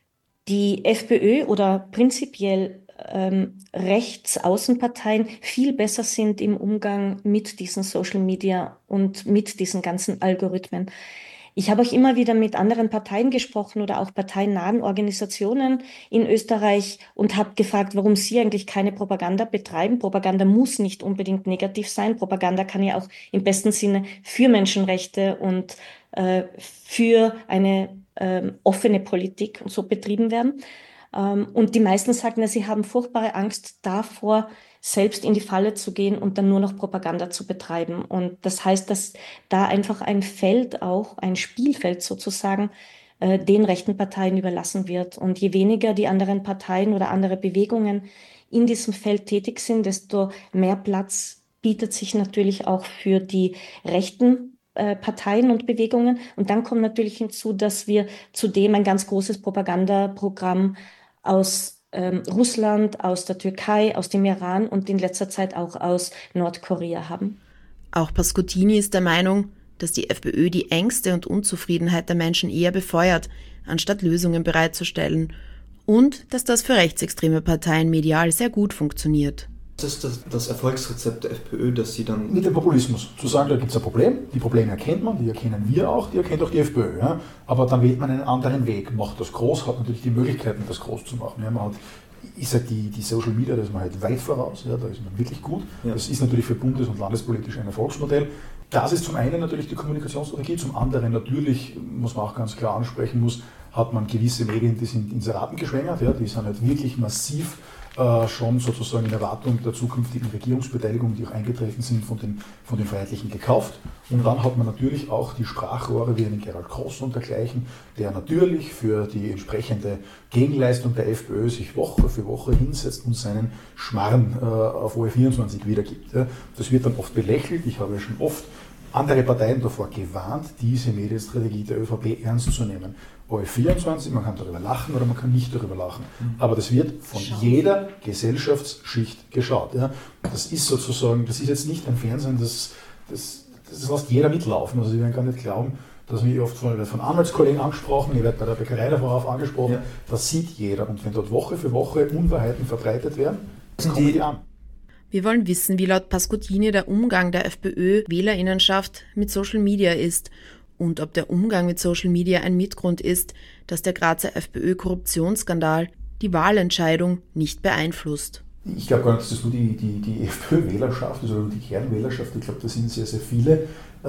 die FPÖ oder prinzipiell ähm, Rechtsaußenparteien viel besser sind im Umgang mit diesen Social Media und mit diesen ganzen Algorithmen. Ich habe auch immer wieder mit anderen Parteien gesprochen oder auch parteiennahen Organisationen in Österreich und habe gefragt, warum sie eigentlich keine Propaganda betreiben. Propaganda muss nicht unbedingt negativ sein. Propaganda kann ja auch im besten Sinne für Menschenrechte und äh, für eine äh, offene Politik und so betrieben werden. Ähm, und die meisten sagen, ja, sie haben furchtbare Angst davor, selbst in die Falle zu gehen und dann nur noch Propaganda zu betreiben. Und das heißt, dass da einfach ein Feld auch, ein Spielfeld sozusagen, äh, den rechten Parteien überlassen wird. Und je weniger die anderen Parteien oder andere Bewegungen in diesem Feld tätig sind, desto mehr Platz bietet sich natürlich auch für die rechten äh, Parteien und Bewegungen. Und dann kommt natürlich hinzu, dass wir zudem ein ganz großes Propagandaprogramm aus Ähm, Russland, aus der Türkei, aus dem Iran und in letzter Zeit auch aus Nordkorea haben. Auch Pascottini ist der Meinung, dass die FPÖ die Ängste und Unzufriedenheit der Menschen eher befeuert, anstatt Lösungen bereitzustellen, und dass das für rechtsextreme Parteien medial sehr gut funktioniert. Das ist das, das Erfolgsrezept der FPÖ, dass sie dann... Mit dem Populismus. Zu sagen, da gibt es ein Problem, die Probleme erkennt man, die erkennen wir auch, die erkennt auch die FPÖ. Ja? Aber dann wählt man einen anderen Weg, macht das groß, hat natürlich die Möglichkeiten, das groß zu machen. Ja? Man hat, ist halt die, die Social Media, da ist man halt weit voraus, ja? Da ist man wirklich gut. Ja. Das ist natürlich für bundes- und landespolitisch ein Erfolgsmodell. Das ist zum einen natürlich die Kommunikationsstrategie, zum anderen natürlich, muss man auch ganz klar ansprechen muss, hat man gewisse Medien, die sind Inseraten geschwängert, ja? Die sind halt wirklich massiv Äh, schon sozusagen in Erwartung der zukünftigen Regierungsbeteiligung, die auch eingetreten sind, von den, von den Freiheitlichen gekauft. Und dann hat man natürlich auch die Sprachrohre wie den Gerald Kross und dergleichen, der natürlich für die entsprechende Gegenleistung der FPÖ sich Woche für Woche hinsetzt und seinen Schmarrn äh, auf O R vierundzwanzig wiedergibt. Ja. Das wird dann oft belächelt. Ich habe ja schon oft andere Parteien davor gewarnt, diese Medienstrategie der ÖVP ernst zu nehmen. O R vierundzwanzig, man kann darüber lachen oder man kann nicht darüber lachen. Aber das wird von Schau. jeder Gesellschaftsschicht geschaut. Ja. Das ist sozusagen, das ist jetzt nicht ein Fernsehen, das, das, das lässt jeder mitlaufen. Also Sie werden gar nicht glauben, dass mich oft von, von Anwaltskollegen angesprochen, ich werde bei der Bäckerei darauf angesprochen, ja. Das sieht jeder. Und wenn dort Woche für Woche Unwahrheiten verbreitet werden, das kommen die an. Wir wollen wissen, wie laut Pascottini der Umgang der FPÖ-Wählerinnenschaft mit Social Media ist und ob der Umgang mit Social Media ein Mitgrund ist, dass der Grazer FPÖ-Korruptionsskandal die Wahlentscheidung nicht beeinflusst. Ich glaube gar nicht, dass das nur die, die, die FPÖ-Wählerschaft ist oder die Kernwählerschaft. Ich glaube, das sind sehr, sehr viele,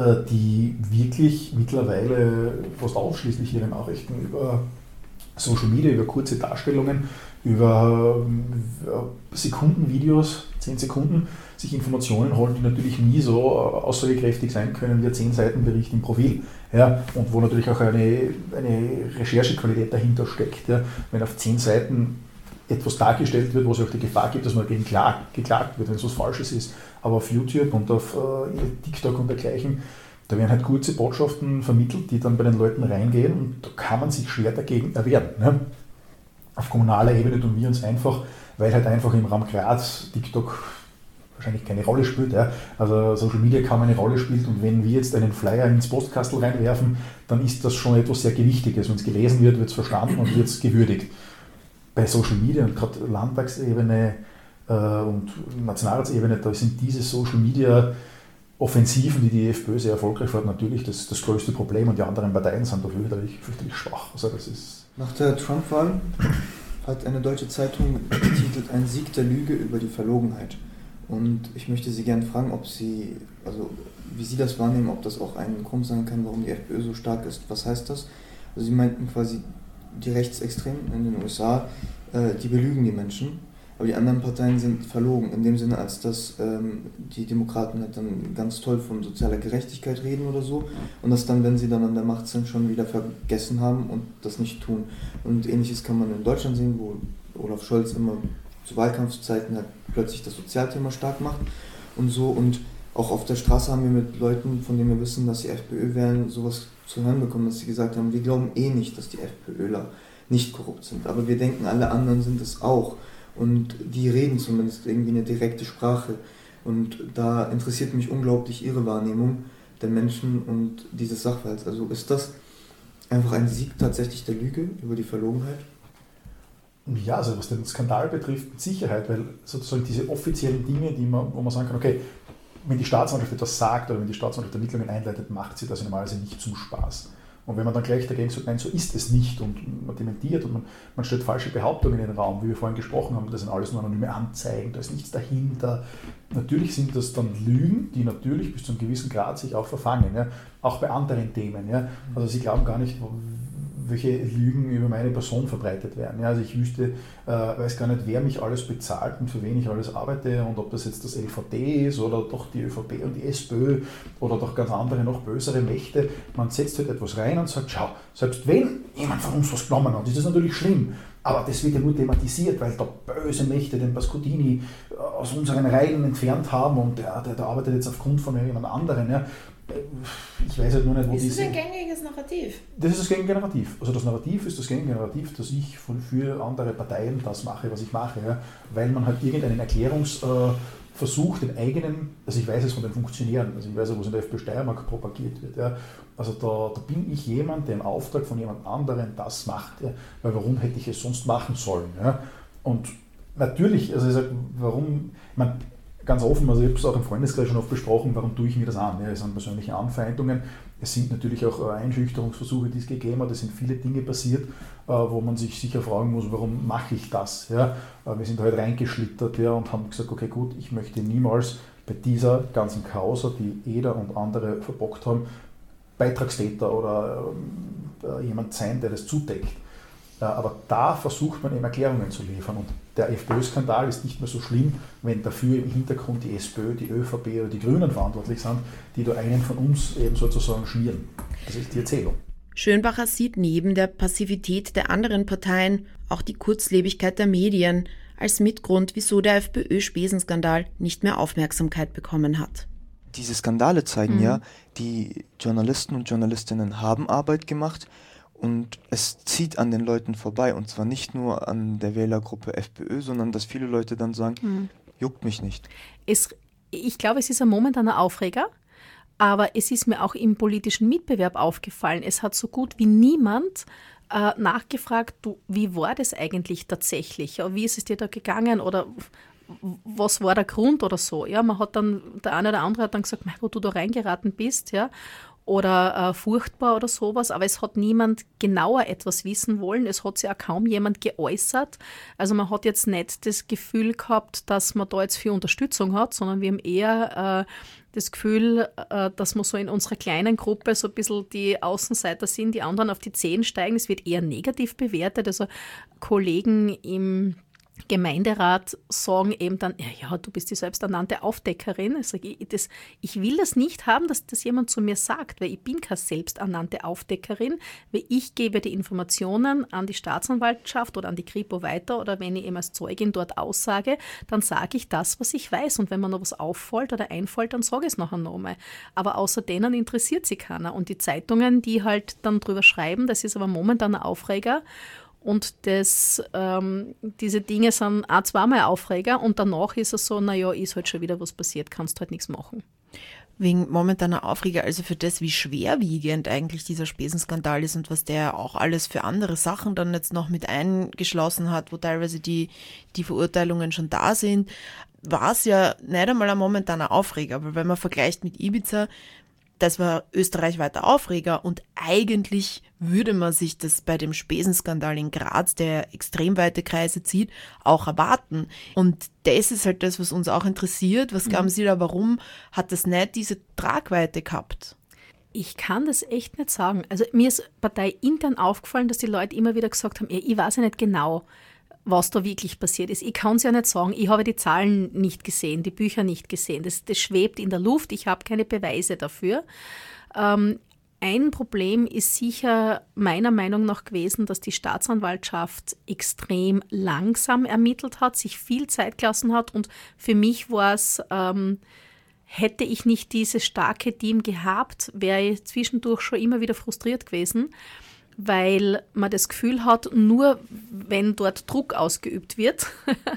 die wirklich mittlerweile fast ausschließlich ihre Nachrichten über Social Media, über kurze Darstellungen, über Sekundenvideos, zehn Sekunden, sich Informationen holen, die natürlich nie so aussagekräftig sein können wie ein zehn Seiten Bericht im Profil. Ja, und wo natürlich auch eine, eine Recherchequalität dahinter steckt. Ja. Wenn auf zehn Seiten etwas dargestellt wird, wo es auch die Gefahr gibt, dass man dagegen geklagt, geklagt wird, wenn es was Falsches ist. Aber auf YouTube und auf äh, TikTok und dergleichen, da werden halt kurze Botschaften vermittelt, die dann bei den Leuten reingehen und da kann man sich schwer dagegen erwehren. Ne? Auf kommunaler Ebene tun wir uns einfach, weil halt einfach im Raum Graz TikTok wahrscheinlich keine Rolle spielt. Ja. Also Social Media kaum eine Rolle spielt und wenn wir jetzt einen Flyer ins Postkastel reinwerfen, dann ist das schon etwas sehr Gewichtiges. Wenn es gelesen wird, wird es verstanden und wird es gewürdigt. Bei Social Media und gerade Landtagsebene äh, und Nationalratsebene, da sind diese Social Media Offensiven, die die FPÖ sehr erfolgreich fährt, natürlich das, das größte Problem und die anderen Parteien sind da fürchterlich, fürchterlich schwach. Also das ist Nach der Trump-Wahl hat eine deutsche Zeitung getitelt "Ein Sieg der Lüge über die Verlogenheit". Und ich möchte Sie gerne fragen, ob Sie, also wie Sie das wahrnehmen, ob das auch ein Grund sein kann, warum die FPÖ so stark ist. Was heißt das? Also Sie meinten quasi, die Rechtsextremen in den U S A äh, die belügen die Menschen, aber die anderen Parteien sind verlogen, in dem Sinne, als dass ähm, die Demokraten halt dann ganz toll von sozialer Gerechtigkeit reden oder so und das dann, wenn sie dann an der Macht sind, schon wieder vergessen haben und das nicht tun. Und Ähnliches kann man in Deutschland sehen, wo Olaf Scholz immer zu Wahlkampfzeiten halt plötzlich das Sozialthema stark macht und so. Und auch auf der Straße haben wir mit Leuten, von denen wir wissen, dass sie FPÖ wählen, sowas zu hören bekommen, dass sie gesagt haben, wir glauben eh nicht, dass die FPÖler nicht korrupt sind, aber wir denken, alle anderen sind es auch. Und die reden zumindest irgendwie eine direkte Sprache. Und da interessiert mich unglaublich ihre Wahrnehmung der Menschen und dieses Sachverhalts. Also ist das einfach ein Sieg tatsächlich der Lüge über die Verlogenheit? Ja, also was den Skandal betrifft, mit Sicherheit, weil sozusagen diese offiziellen Dinge, die man, wo man sagen kann, okay, wenn die Staatsanwaltschaft etwas sagt oder wenn die Staatsanwaltschaft Ermittlungen einleitet, macht sie das normalerweise nicht zum Spaß. Und wenn man dann gleich dagegen sagt, nein, so ist es nicht und man dementiert und man, man stellt falsche Behauptungen in den Raum, wie wir vorhin gesprochen haben, das sind alles nur anonyme Anzeigen, da ist nichts dahinter. Natürlich sind das dann Lügen, die natürlich bis zu einem gewissen Grad sich auch verfangen, ja? Auch bei anderen Themen. Ja? Also Sie glauben gar nicht, welche Lügen über meine Person verbreitet werden. Ja, also ich wüsste, äh, weiß gar nicht, wer mich alles bezahlt und für wen ich alles arbeite und ob das jetzt das L V D ist oder doch die ÖVP und die SPÖ oder doch ganz andere, noch bösere Mächte. Man setzt halt etwas rein und sagt, schau, selbst wenn jemand von uns was genommen hat, ist das natürlich schlimm, aber das wird ja nur thematisiert, weil da böse Mächte den Pascodini aus unseren Reihen entfernt haben und der, der, der arbeitet jetzt aufgrund von jemand anderen. Ja. Ich weiß halt nur nicht, wo ist diese... Ist das ein gängiges Narrativ? Das ist das gängige Narrativ. Also das Narrativ ist das gängige Narrativ, dass ich von, für andere Parteien das mache, was ich mache. Ja? Weil man halt irgendeinen Erklärungsversuch, den eigenen, also ich weiß es von den Funktionären, also ich weiß ja, wo es in der FPÖ Steiermark propagiert wird. Ja? Also da, da bin ich jemand, der im Auftrag von jemand anderem das macht. Ja? Weil warum hätte ich es sonst machen sollen? Ja? Und natürlich, also ich sage, warum... Man, ganz offen, also ich habe es auch im Freundeskreis schon oft besprochen, warum tue ich mir das an? Ja, es sind persönliche Anfeindungen, es sind natürlich auch Einschüchterungsversuche, die es gegeben hat, es sind viele Dinge passiert, wo man sich sicher fragen muss, warum mache ich das? Ja, wir sind halt reingeschlittert, ja, und haben gesagt, okay gut, ich möchte niemals bei dieser ganzen Causa, die Eder und andere verbockt haben, Beitragstäter oder äh, jemand sein, der das zudeckt. Aber da versucht man eben Erklärungen zu liefern und der FPÖ-Skandal ist nicht mehr so schlimm, wenn dafür im Hintergrund die SPÖ, die ÖVP oder die Grünen verantwortlich sind, die da einen von uns eben sozusagen schmieren. Das ist die Erzählung. Schönbacher sieht neben der Passivität der anderen Parteien auch die Kurzlebigkeit der Medien als Mitgrund, wieso der FPÖ-Spesenskandal nicht mehr Aufmerksamkeit bekommen hat. Diese Skandale zeigen Mhm. ja, die Journalisten und Journalistinnen haben Arbeit gemacht. Und es zieht an den Leuten vorbei, und zwar nicht nur an der Wählergruppe FPÖ, sondern dass viele Leute dann sagen, hm. juckt mich nicht. Es, ich glaube, es ist ein momentaner Aufreger, aber es ist mir auch im politischen Mitbewerb aufgefallen. Es hat so gut wie niemand äh, nachgefragt, du, wie war das eigentlich tatsächlich? Wie ist es dir da gegangen oder was war der Grund oder so? Ja, man hat dann, der eine oder andere hat dann gesagt, wo du da reingeraten bist, ja. Oder äh, furchtbar oder sowas, aber es hat niemand genauer etwas wissen wollen. Es hat sich auch kaum jemand geäußert. Also man hat jetzt nicht das Gefühl gehabt, dass man da jetzt viel Unterstützung hat, sondern wir haben eher äh, das Gefühl, äh, dass wir so in unserer kleinen Gruppe so ein bisschen die Außenseiter sind, die anderen auf die Zehen steigen. Es wird eher negativ bewertet. Also Kollegen im Gemeinderat sagen eben dann, ja, ja, du bist die selbsternannte Aufdeckerin. Ich sage, ich, das, ich will das nicht haben, dass das jemand zu mir sagt, weil ich bin keine selbsternannte Aufdeckerin, weil ich gebe die Informationen an die Staatsanwaltschaft oder an die Kripo weiter oder wenn ich eben als Zeugin dort aussage, dann sage ich das, was ich weiß und wenn mir noch was auffällt oder einfällt, dann sage ich es nachher nochmal. Aber außer denen interessiert sich keiner und die Zeitungen, die halt dann drüber schreiben, das ist aber momentan ein Aufreger. Und das, ähm, diese Dinge sind auch zweimal Aufreger und danach ist es so, naja, ist halt schon wieder was passiert, kannst halt nichts machen. Wegen momentaner Aufreger, also für das, wie schwerwiegend eigentlich dieser Spesenskandal ist und was der auch alles für andere Sachen dann jetzt noch mit eingeschlossen hat, wo teilweise die, die Verurteilungen schon da sind, war es ja nicht einmal ein momentaner Aufreger, aber wenn man vergleicht mit Ibiza, das war österreichweiter Aufreger und eigentlich würde man sich das bei dem Spesenskandal in Graz, der extrem weite Kreise zieht, auch erwarten. Und das ist halt das, was uns auch interessiert. Was glauben Sie da, warum hat das nicht diese Tragweite gehabt? Ich kann das echt nicht sagen. Also mir ist parteiintern aufgefallen, dass die Leute immer wieder gesagt haben, ja, ich weiß ja nicht genau, was da wirklich passiert ist. Ich kann es ja nicht sagen, ich habe die Zahlen nicht gesehen, die Bücher nicht gesehen. Das, das schwebt in der Luft, ich habe keine Beweise dafür. Ähm, ein Problem ist sicher meiner Meinung nach gewesen, dass die Staatsanwaltschaft extrem langsam ermittelt hat, sich viel Zeit gelassen hat und für mich war es, ähm, hätte ich nicht dieses starke Team gehabt, wäre ich zwischendurch schon immer wieder frustriert gewesen, weil man das Gefühl hat, nur wenn dort Druck ausgeübt wird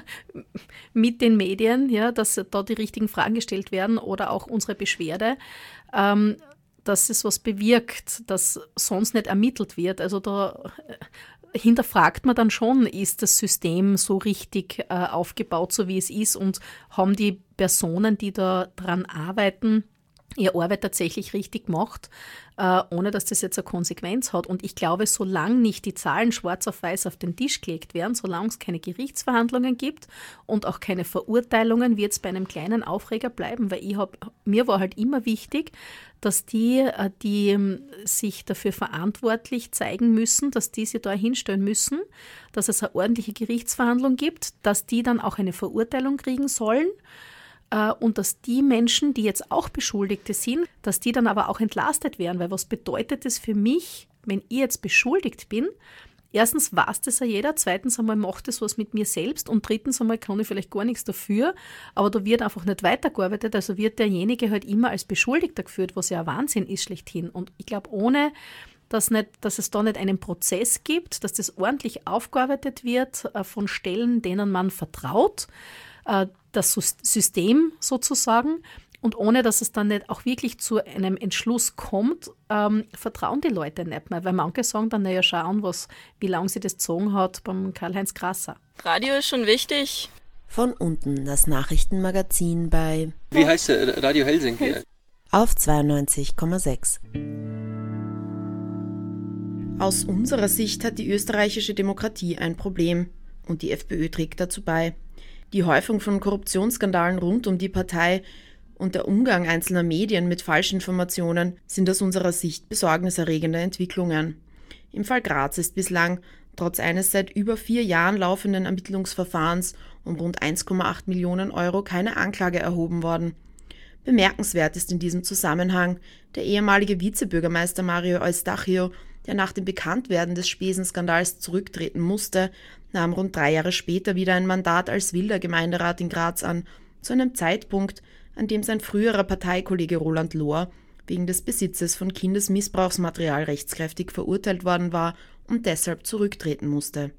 mit den Medien, ja, dass da die richtigen Fragen gestellt werden oder auch unsere Beschwerde, ähm, dass es was bewirkt, dass sonst nicht ermittelt wird. Also da hinterfragt man dann schon, ist das System so richtig äh, aufgebaut, so wie es ist und haben die Personen, die da dran arbeiten, ihre Arbeit tatsächlich richtig gemacht, äh, ohne dass das jetzt eine Konsequenz hat. Und ich glaube, solange nicht die Zahlen schwarz auf weiß auf den Tisch gelegt werden, solange es keine Gerichtsverhandlungen gibt und auch keine Verurteilungen, wird es bei einem kleinen Aufreger bleiben, weil ich hab, mir war halt immer wichtig, dass die, äh, die ähm, sich dafür verantwortlich zeigen müssen, dass die sich da hinstellen müssen, dass es eine ordentliche Gerichtsverhandlung gibt, dass die dann auch eine Verurteilung kriegen sollen, und dass die Menschen, die jetzt auch Beschuldigte sind, dass die dann aber auch entlastet werden. Weil was bedeutet das für mich, wenn ich jetzt beschuldigt bin? Erstens weiß das ja jeder, zweitens einmal macht das was mit mir selbst und drittens einmal kann ich vielleicht gar nichts dafür, aber da wird einfach nicht weitergearbeitet, also wird derjenige halt immer als Beschuldigter geführt, was ja ein Wahnsinn ist schlechthin. Und ich glaube, ohne dass, nicht, dass es da nicht einen Prozess gibt, dass das ordentlich aufgearbeitet wird von Stellen, denen man vertraut, das System sozusagen und ohne, dass es dann nicht auch wirklich zu einem Entschluss kommt, ähm, vertrauen die Leute nicht mehr, weil manche sagen dann, naja, schauen, was, wie lange sie das gezogen hat beim Karl-Heinz Grasser. Radio ist schon wichtig. Von unten das Nachrichtenmagazin bei... Wie heißt der? Radio Helsinki? Auf zweiundneunzig Komma sechs. Aus unserer Sicht hat die österreichische Demokratie ein Problem und die FPÖ trägt dazu bei. Die Häufung von Korruptionsskandalen rund um die Partei und der Umgang einzelner Medien mit Falschinformationen sind aus unserer Sicht besorgniserregende Entwicklungen. Im Fall Graz ist bislang, trotz eines seit über vier Jahren laufenden Ermittlungsverfahrens um rund eins Komma acht Millionen Euro, keine Anklage erhoben worden. Bemerkenswert ist in diesem Zusammenhang der ehemalige Vizebürgermeister Mario Eustachio, der nach dem Bekanntwerden des Spesenskandals zurücktreten musste, nahm rund drei Jahre später wieder ein Mandat als wilder Gemeinderat in Graz an, zu einem Zeitpunkt, an dem sein früherer Parteikollege Roland Lohr wegen des Besitzes von Kindesmissbrauchsmaterial rechtskräftig verurteilt worden war und deshalb zurücktreten musste.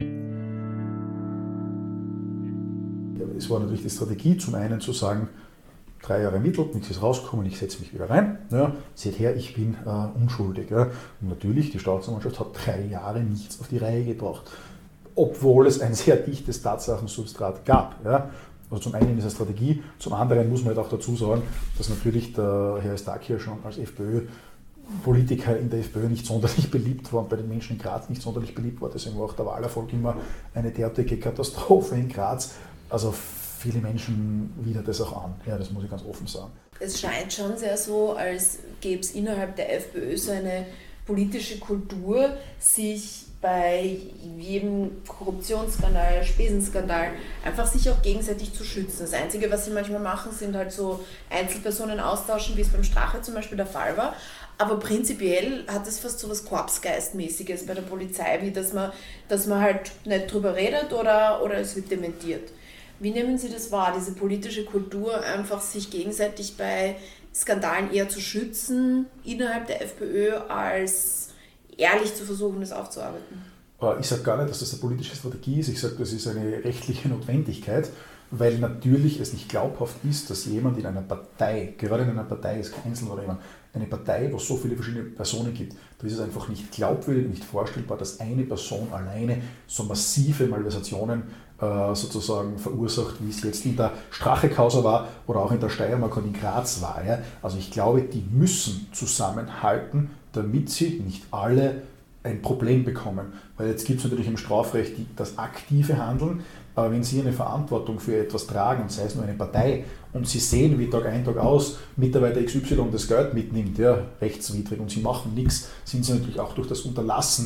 Es war natürlich die Strategie, zum einen zu sagen, drei Jahre ermittelt, nichts ist rausgekommen, ich setze mich wieder rein. Ja, seht her, ich bin äh, unschuldig. Ja. Und natürlich, die Staatsanwaltschaft hat drei Jahre nichts auf die Reihe gebracht, obwohl es ein sehr dichtes Tatsachensubstrat gab. Ja. Also zum einen ist es Strategie, zum anderen muss man halt auch dazu sagen, dass natürlich der Herr Eustachio schon als FPÖ-Politiker in der FPÖ nicht sonderlich beliebt war und bei den Menschen in Graz nicht sonderlich beliebt war. Deswegen war auch der Wahlerfolg immer eine derartige Katastrophe in Graz. Also viele Menschen widert das auch an, ja, das muss ich ganz offen sagen. Es scheint schon sehr so, als gäbe es innerhalb der FPÖ so eine politische Kultur, sich bei jedem Korruptionsskandal, Spesenskandal einfach sich auch gegenseitig zu schützen. Das Einzige, was sie manchmal machen, sind halt so Einzelpersonen austauschen, wie es beim Strache zum Beispiel der Fall war. Aber prinzipiell hat es fast so was Korpsgeistmäßiges bei der Polizei, wie dass man, dass man halt nicht drüber redet oder, oder es wird dementiert. Wie nehmen Sie das wahr, diese politische Kultur, einfach sich gegenseitig bei Skandalen eher zu schützen innerhalb der FPÖ, als ehrlich zu versuchen, das aufzuarbeiten? Ich sage gar nicht, dass das eine politische Strategie ist, ich sage, das ist eine rechtliche Notwendigkeit, weil natürlich es nicht glaubhaft ist, dass jemand in einer Partei, gerade in einer Partei, ist kein Einzelner oder jemand, eine Partei, wo es so viele verschiedene Personen gibt, da ist es einfach nicht glaubwürdig, nicht vorstellbar, dass eine Person alleine so massive Malversationen äh, sozusagen verursacht, wie es jetzt in der Strache-Causa war oder auch in der Steiermark und in Graz war. Ja? Also ich glaube, die müssen zusammenhalten, damit sie nicht alle ein Problem bekommen. Weil jetzt gibt es natürlich im Strafrecht die, das aktive Handeln, aber wenn Sie eine Verantwortung für etwas tragen, und sei es nur eine Partei, und Sie sehen, wie Tag ein, Tag aus Mitarbeiter X Y das Geld mitnimmt, ja, rechtswidrig, und Sie machen nichts, sind Sie natürlich auch durch das Unterlassen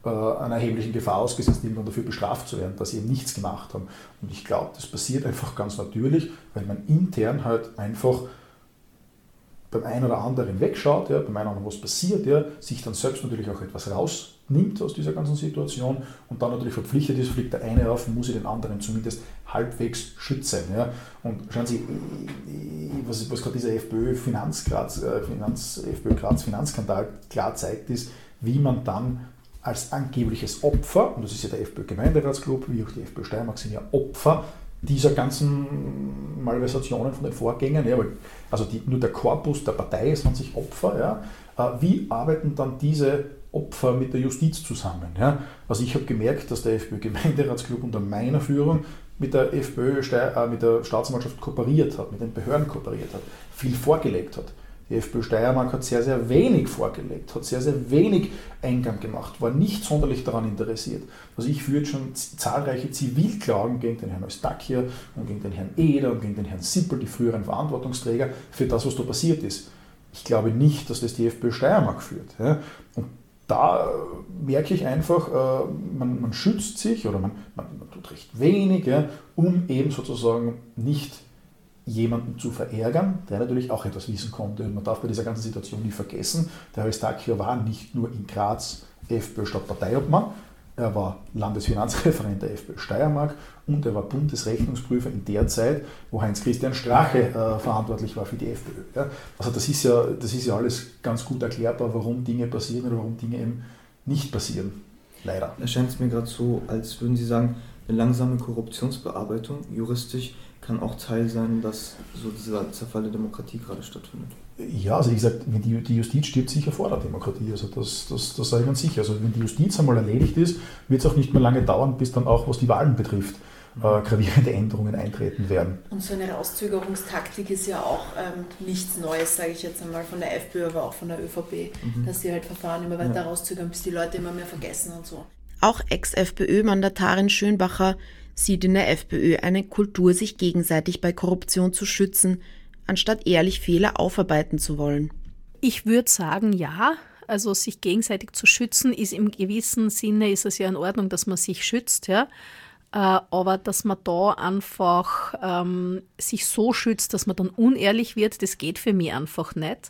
äh, einer erheblichen Gefahr ausgesetzt, irgendwann dafür bestraft zu werden, dass sie eben nichts gemacht haben. Und ich glaube, das passiert einfach ganz natürlich, weil man intern halt einfach beim einen oder anderen wegschaut, ja, beim einen oder anderen was passiert, ja, sich dann selbst natürlich auch etwas rausnimmt aus dieser ganzen Situation und dann natürlich verpflichtet ist, fliegt der eine auf, muss ich den anderen zumindest halbwegs schützen. Ja. Und schauen Sie, was, was gerade dieser FPÖ-Finanzgraz, äh, Finanz, FPÖ-Graz-Finanzskandal klar zeigt, ist, wie man dann als angebliches Opfer, und das ist ja der FPÖ-Gemeinderatsclub, wie auch die FPÖ Steiermark sind ja Opfer dieser ganzen Malversationen von den Vorgängern, ja, weil, also die, nur der Korpus der Partei ist an sich Opfer, ja, wie arbeiten dann diese Opfer mit der Justiz zusammen? Ja? Also ich habe gemerkt, dass der FPÖ-Gemeinderatsclub unter meiner Führung mit der FPÖ, äh, mit der Staatsanwaltschaft kooperiert hat, mit den Behörden kooperiert hat, viel vorgelegt hat. Die FPÖ Steiermark hat sehr, sehr wenig vorgelegt, hat sehr, sehr wenig Eingang gemacht, war nicht sonderlich daran interessiert. Also ich führe schon zahlreiche Zivilklagen gegen den Herrn Eustachier und gegen den Herrn Eder und gegen den Herrn Sippel, die früheren Verantwortungsträger, für das, was da passiert ist. Ich glaube nicht, dass das die FPÖ Steiermark führt. Ja. Und da merke ich einfach, man, man schützt sich oder man, man, man tut recht wenig, ja, um eben sozusagen nicht jemanden zu verärgern, der natürlich auch etwas wissen konnte. Und man darf bei dieser ganzen Situation nie vergessen, der Herr Eustachier war nicht nur in Graz FPÖ-Stadtparteiobmann, er war Landesfinanzreferent der FPÖ Steiermark und er war Bundesrechnungsprüfer in der Zeit, wo Heinz-Christian Strache äh, verantwortlich war für die FPÖ. Ja. Also das ist, ja, das ist ja alles ganz gut erklärbar, warum Dinge passieren oder warum Dinge eben nicht passieren. Leider. Da scheint es mir gerade so, als würden Sie sagen, eine langsame Korruptionsbearbeitung juristisch kann auch Teil sein, dass so dieser Zerfall der Demokratie gerade stattfindet. Ja, also wie gesagt, die, die Justiz stirbt sicher vor der Demokratie, also das, das, das sage ich ganz sicher. Also wenn die Justiz einmal erledigt ist, wird es auch nicht mehr lange dauern, bis dann auch, was die Wahlen betrifft, äh, gravierende Änderungen eintreten werden. Und so eine Rauszögerungstaktik ist ja auch ähm, nichts Neues, sage ich jetzt einmal, von der FPÖ, aber auch von der ÖVP, mhm. dass sie halt Verfahren immer weiter ja. rauszögern, bis die Leute immer mehr vergessen und so. Auch Ex-FPÖ-Mandatarin Schönbacher sieht in der FPÖ eine Kultur, sich gegenseitig bei Korruption zu schützen, anstatt ehrlich Fehler aufarbeiten zu wollen. Ich würde sagen, ja. Also sich gegenseitig zu schützen, ist im gewissen Sinne ist es ja in Ordnung, dass man sich schützt, ja. Aber dass man da einfach ähm, sich so schützt, dass man dann unehrlich wird, das geht für mich einfach nicht.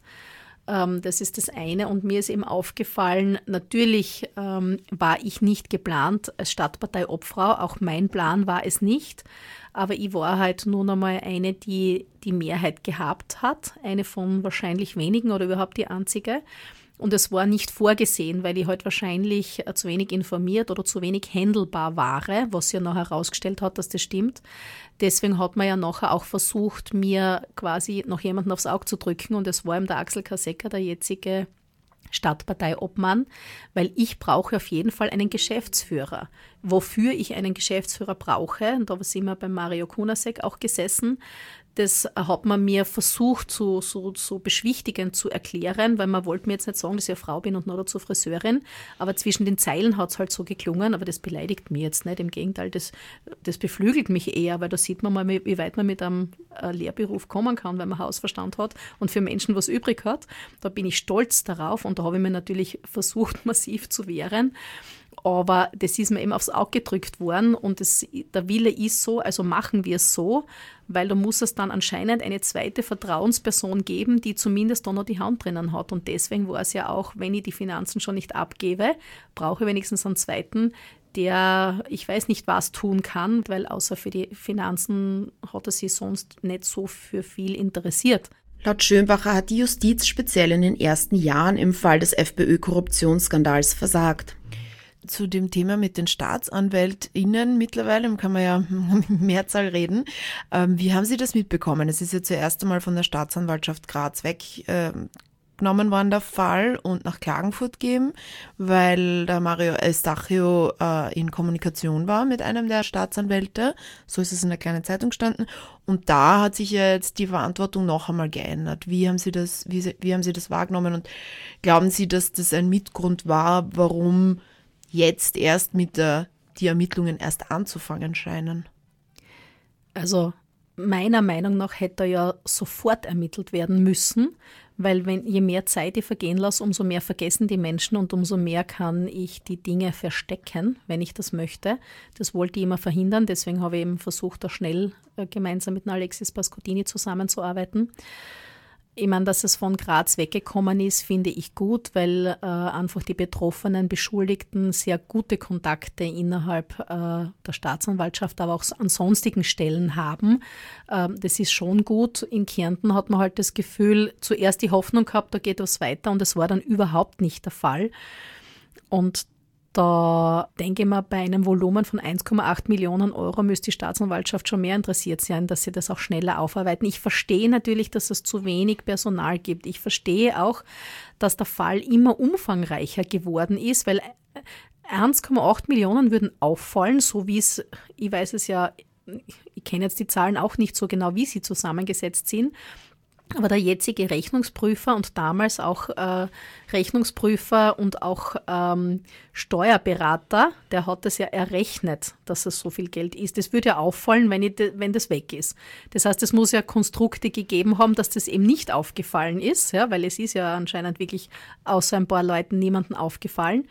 Das ist das eine und mir ist eben aufgefallen, natürlich ähm, war ich nicht geplant als Stadtpartei-Obfrau, auch mein Plan war es nicht, aber ich war halt nun einmal eine, die die Mehrheit gehabt hat, eine von wahrscheinlich wenigen oder überhaupt die einzige. Und es war nicht vorgesehen, weil ich halt wahrscheinlich zu wenig informiert oder zu wenig handelbar war, was ja noch herausgestellt hat, dass das stimmt. Deswegen hat man ja nachher auch versucht, mir quasi noch jemanden aufs Auge zu drücken. Und es war eben der Axel Kasecker, der jetzige Stadtparteiobmann, weil ich brauche auf jeden Fall einen Geschäftsführer. Wofür ich einen Geschäftsführer brauche, und da sind wir bei Mario Kunasek auch gesessen, das hat man mir versucht, so, so, so beschwichtigend zu erklären, weil man wollte mir jetzt nicht sagen, dass ich eine Frau bin und noch dazu Friseurin, aber zwischen den Zeilen hat es halt so geklungen, aber das beleidigt mich jetzt nicht, im Gegenteil, das, das beflügelt mich eher, weil da sieht man mal, wie weit man mit einem Lehrberuf kommen kann, wenn man Hausverstand hat und für Menschen was übrig hat. Da bin ich stolz darauf und da habe ich mir natürlich versucht, massiv zu wehren. Aber das ist mir eben aufs Auge gedrückt worden und das, der Wille ist so, also machen wir es so, weil da muss es dann anscheinend eine zweite Vertrauensperson geben, die zumindest da noch die Hand drinnen hat. Und deswegen war es ja auch, wenn ich die Finanzen schon nicht abgebe, brauche ich wenigstens einen zweiten, der, ich weiß nicht, was tun kann, weil außer für die Finanzen hat er sich sonst nicht so für viel interessiert. Laut Schönbacher hat die Justiz speziell in den ersten Jahren im Fall des FPÖ-Korruptionsskandals versagt. Zu dem Thema mit den StaatsanwältInnen mittlerweile, kann man ja in Mehrzahl reden. Ähm, wie haben Sie das mitbekommen? Es ist ja zuerst einmal von der Staatsanwaltschaft Graz weggenommen äh, worden, der Fall, und nach Klagenfurt gegeben, weil der Mario Eustachio äh, in Kommunikation war mit einem der Staatsanwälte. So ist es in der kleinen Zeitung gestanden. Und da hat sich ja jetzt die Verantwortung noch einmal geändert. Wie haben Sie das, wie, wie haben Sie das wahrgenommen? Und glauben Sie, dass das ein Mitgrund war, warum jetzt erst mit der, die Ermittlungen erst anzufangen scheinen? Also meiner Meinung nach hätte ja sofort ermittelt werden müssen, weil wenn je mehr Zeit ich vergehen lasse, umso mehr vergessen die Menschen und umso mehr kann ich die Dinge verstecken, wenn ich das möchte. Das wollte ich immer verhindern, deswegen habe ich eben versucht, da schnell äh, gemeinsam mit Alexis Pascodini zusammenzuarbeiten. Ich meine, dass es von Graz weggekommen ist, finde ich gut, weil äh, einfach die betroffenen Beschuldigten sehr gute Kontakte innerhalb äh, der Staatsanwaltschaft, aber auch an sonstigen Stellen haben. Äh, das ist schon gut. In Kärnten hat man halt das Gefühl, zuerst die Hoffnung gehabt, da geht was weiter und das war dann überhaupt nicht der Fall. Und da denke ich mal, bei einem Volumen von eins Komma acht Millionen Euro müsste die Staatsanwaltschaft schon mehr interessiert sein, dass sie das auch schneller aufarbeiten. Ich verstehe natürlich, dass es zu wenig Personal gibt. Ich verstehe auch, dass der Fall immer umfangreicher geworden ist, weil eins Komma acht Millionen würden auffallen, so wie es, ich weiß es ja, ich kenne jetzt die Zahlen auch nicht so genau, wie sie zusammengesetzt sind. Aber der jetzige Rechnungsprüfer und damals auch äh, Rechnungsprüfer und auch ähm, Steuerberater, der hat das ja errechnet, dass es so viel Geld ist. Das würde ja auffallen, wenn, ich de, wenn das weg ist. Das heißt, es muss ja Konstrukte gegeben haben, dass das eben nicht aufgefallen ist, ja, weil es ist ja anscheinend wirklich außer ein paar Leuten niemandem aufgefallen.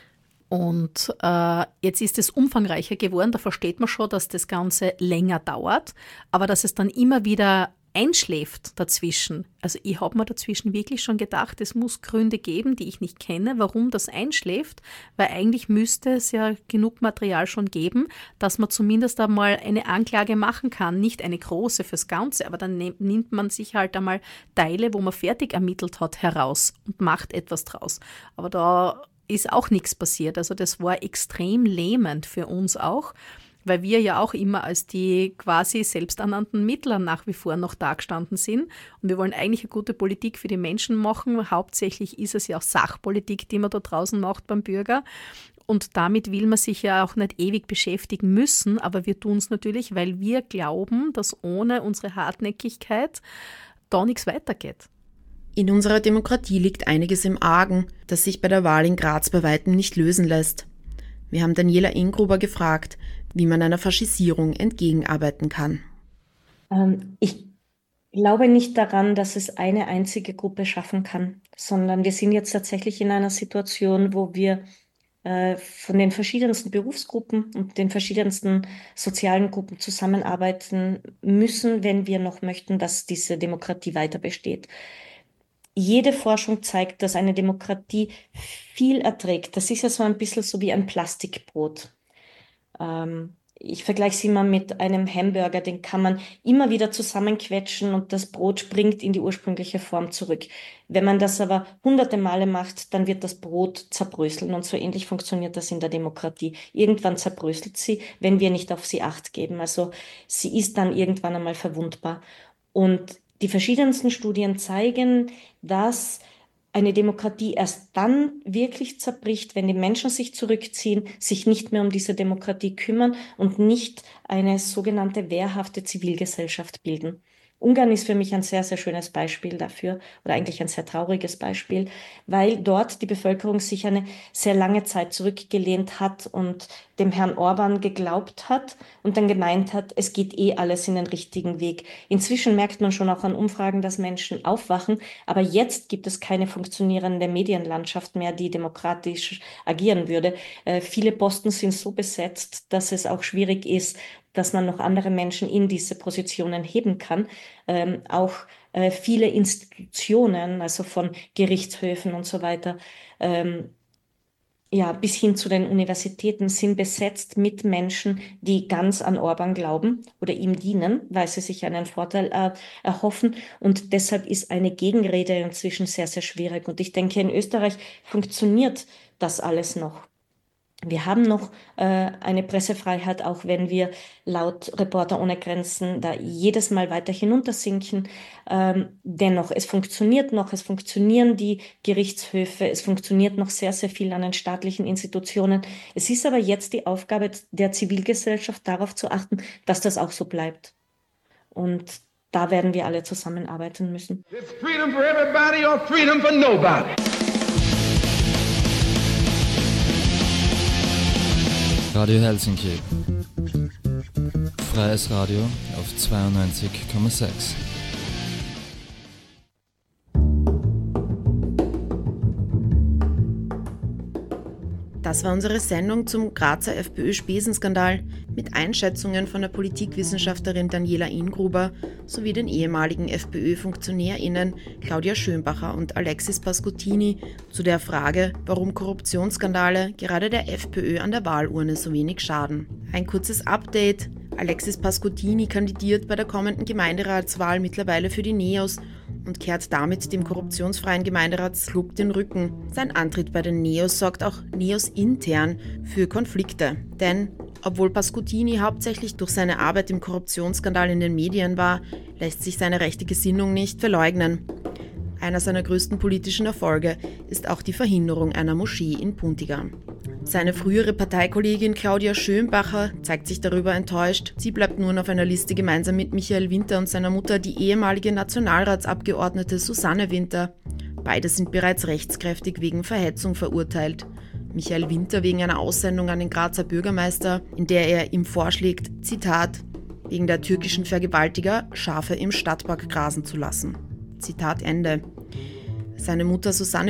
Und äh, jetzt ist es umfangreicher geworden, da versteht man schon, dass das Ganze länger dauert, aber dass es dann immer wieder einschläft dazwischen. Also ich habe mir dazwischen wirklich schon gedacht, es muss Gründe geben, die ich nicht kenne, warum das einschläft, weil eigentlich müsste es ja genug Material schon geben, dass man zumindest einmal eine Anklage machen kann, nicht eine große fürs Ganze, aber dann nimmt man sich halt einmal Teile, wo man fertig ermittelt hat, heraus und macht etwas draus. Aber da ist auch nichts passiert. Also das war extrem lähmend für uns auch, weil wir ja auch immer als die quasi selbsternannten Mittler nach wie vor noch dagestanden sind. Und wir wollen eigentlich eine gute Politik für die Menschen machen. Hauptsächlich ist es ja auch Sachpolitik, die man da draußen macht beim Bürger. Und damit will man sich ja auch nicht ewig beschäftigen müssen. Aber wir tun es natürlich, weil wir glauben, dass ohne unsere Hartnäckigkeit da nichts weitergeht. In unserer Demokratie liegt einiges im Argen, das sich bei der Wahl in Graz bei weitem nicht lösen lässt. Wir haben Daniela Ingruber gefragt, wie man einer Faschisierung entgegenarbeiten kann. Ähm, ich glaube nicht daran, dass es eine einzige Gruppe schaffen kann, sondern wir sind jetzt tatsächlich in einer Situation, wo wir äh, von den verschiedensten Berufsgruppen und den verschiedensten sozialen Gruppen zusammenarbeiten müssen, wenn wir noch möchten, dass diese Demokratie weiter besteht. Jede Forschung zeigt, dass eine Demokratie viel erträgt. Das ist ja so ein bisschen so wie ein Plastikbrot. Ähm, ich vergleiche es immer mit einem Hamburger, den kann man immer wieder zusammenquetschen und das Brot springt in die ursprüngliche Form zurück. Wenn man das aber hunderte Male macht, dann wird das Brot zerbröseln und so ähnlich funktioniert das in der Demokratie. Irgendwann zerbröselt sie, wenn wir nicht auf sie Acht geben. Also sie ist dann irgendwann einmal verwundbar. Und die verschiedensten Studien zeigen, dass eine Demokratie erst dann wirklich zerbricht, wenn die Menschen sich zurückziehen, sich nicht mehr um diese Demokratie kümmern und nicht eine sogenannte wehrhafte Zivilgesellschaft bilden. Ungarn ist für mich ein sehr, sehr schönes Beispiel dafür oder eigentlich ein sehr trauriges Beispiel, weil dort die Bevölkerung sich eine sehr lange Zeit zurückgelehnt hat und dem Herrn Orban geglaubt hat und dann gemeint hat, es geht eh alles in den richtigen Weg. Inzwischen merkt man schon auch an Umfragen, dass Menschen aufwachen, aber jetzt gibt es keine funktionierende Medienlandschaft mehr, die demokratisch agieren würde. Äh, viele Posten sind so besetzt, dass es auch schwierig ist, dass man noch andere Menschen in diese Positionen heben kann. Ähm, auch äh, viele Institutionen, also von Gerichtshöfen und so weiter, ähm, ja, bis hin zu den Universitäten sind besetzt mit Menschen, die ganz an Orban glauben oder ihm dienen, weil sie sich einen Vorteil äh, erhoffen. Und deshalb ist eine Gegenrede inzwischen sehr, sehr schwierig. Und ich denke, in Österreich funktioniert das alles noch. Wir haben noch äh, eine Pressefreiheit, auch wenn wir laut Reporter ohne Grenzen da jedes Mal weiter hinuntersinken. Ähm, dennoch, es funktioniert noch, es funktionieren die Gerichtshöfe, es funktioniert noch sehr, sehr viel an den staatlichen Institutionen. Es ist aber jetzt die Aufgabe der Zivilgesellschaft, darauf zu achten, dass das auch so bleibt. Und da werden wir alle zusammenarbeiten müssen. It's freedom for everybody or freedom for nobody. Radio Helsinki. Freies Radio auf auf zweiundneunzig Komma sechs. Das war unsere Sendung zum Grazer FPÖ-Spesenskandal mit Einschätzungen von der Politikwissenschaftlerin Daniela Ingruber sowie den ehemaligen FPÖ-FunktionärInnen Claudia Schönbacher und Alexis Pascottini zu der Frage, warum Korruptionsskandale gerade der FPÖ an der Wahlurne so wenig schaden. Ein kurzes Update: Alexis Pascottini kandidiert bei der kommenden Gemeinderatswahl mittlerweile für die NEOS und kehrt damit dem korruptionsfreien Gemeinderatsclub den Rücken. Sein Antritt bei den NEOS sorgt auch NEOS intern für Konflikte. Denn obwohl Pascottini hauptsächlich durch seine Arbeit im Korruptionsskandal in den Medien war, lässt sich seine rechte Gesinnung nicht verleugnen. Einer seiner größten politischen Erfolge ist auch die Verhinderung einer Moschee in Puntigam. Seine frühere Parteikollegin Claudia Schönbacher zeigt sich darüber enttäuscht. Sie bleibt nun auf einer Liste gemeinsam mit Michael Winter und seiner Mutter, die ehemalige Nationalratsabgeordnete Susanne Winter. Beide sind bereits rechtskräftig wegen Verhetzung verurteilt. Michael Winter wegen einer Aussendung an den Grazer Bürgermeister, in der er ihm vorschlägt, Zitat, wegen der türkischen Vergewaltiger Schafe im Stadtpark grasen zu lassen. Zitat Ende. Seine Mutter Susanne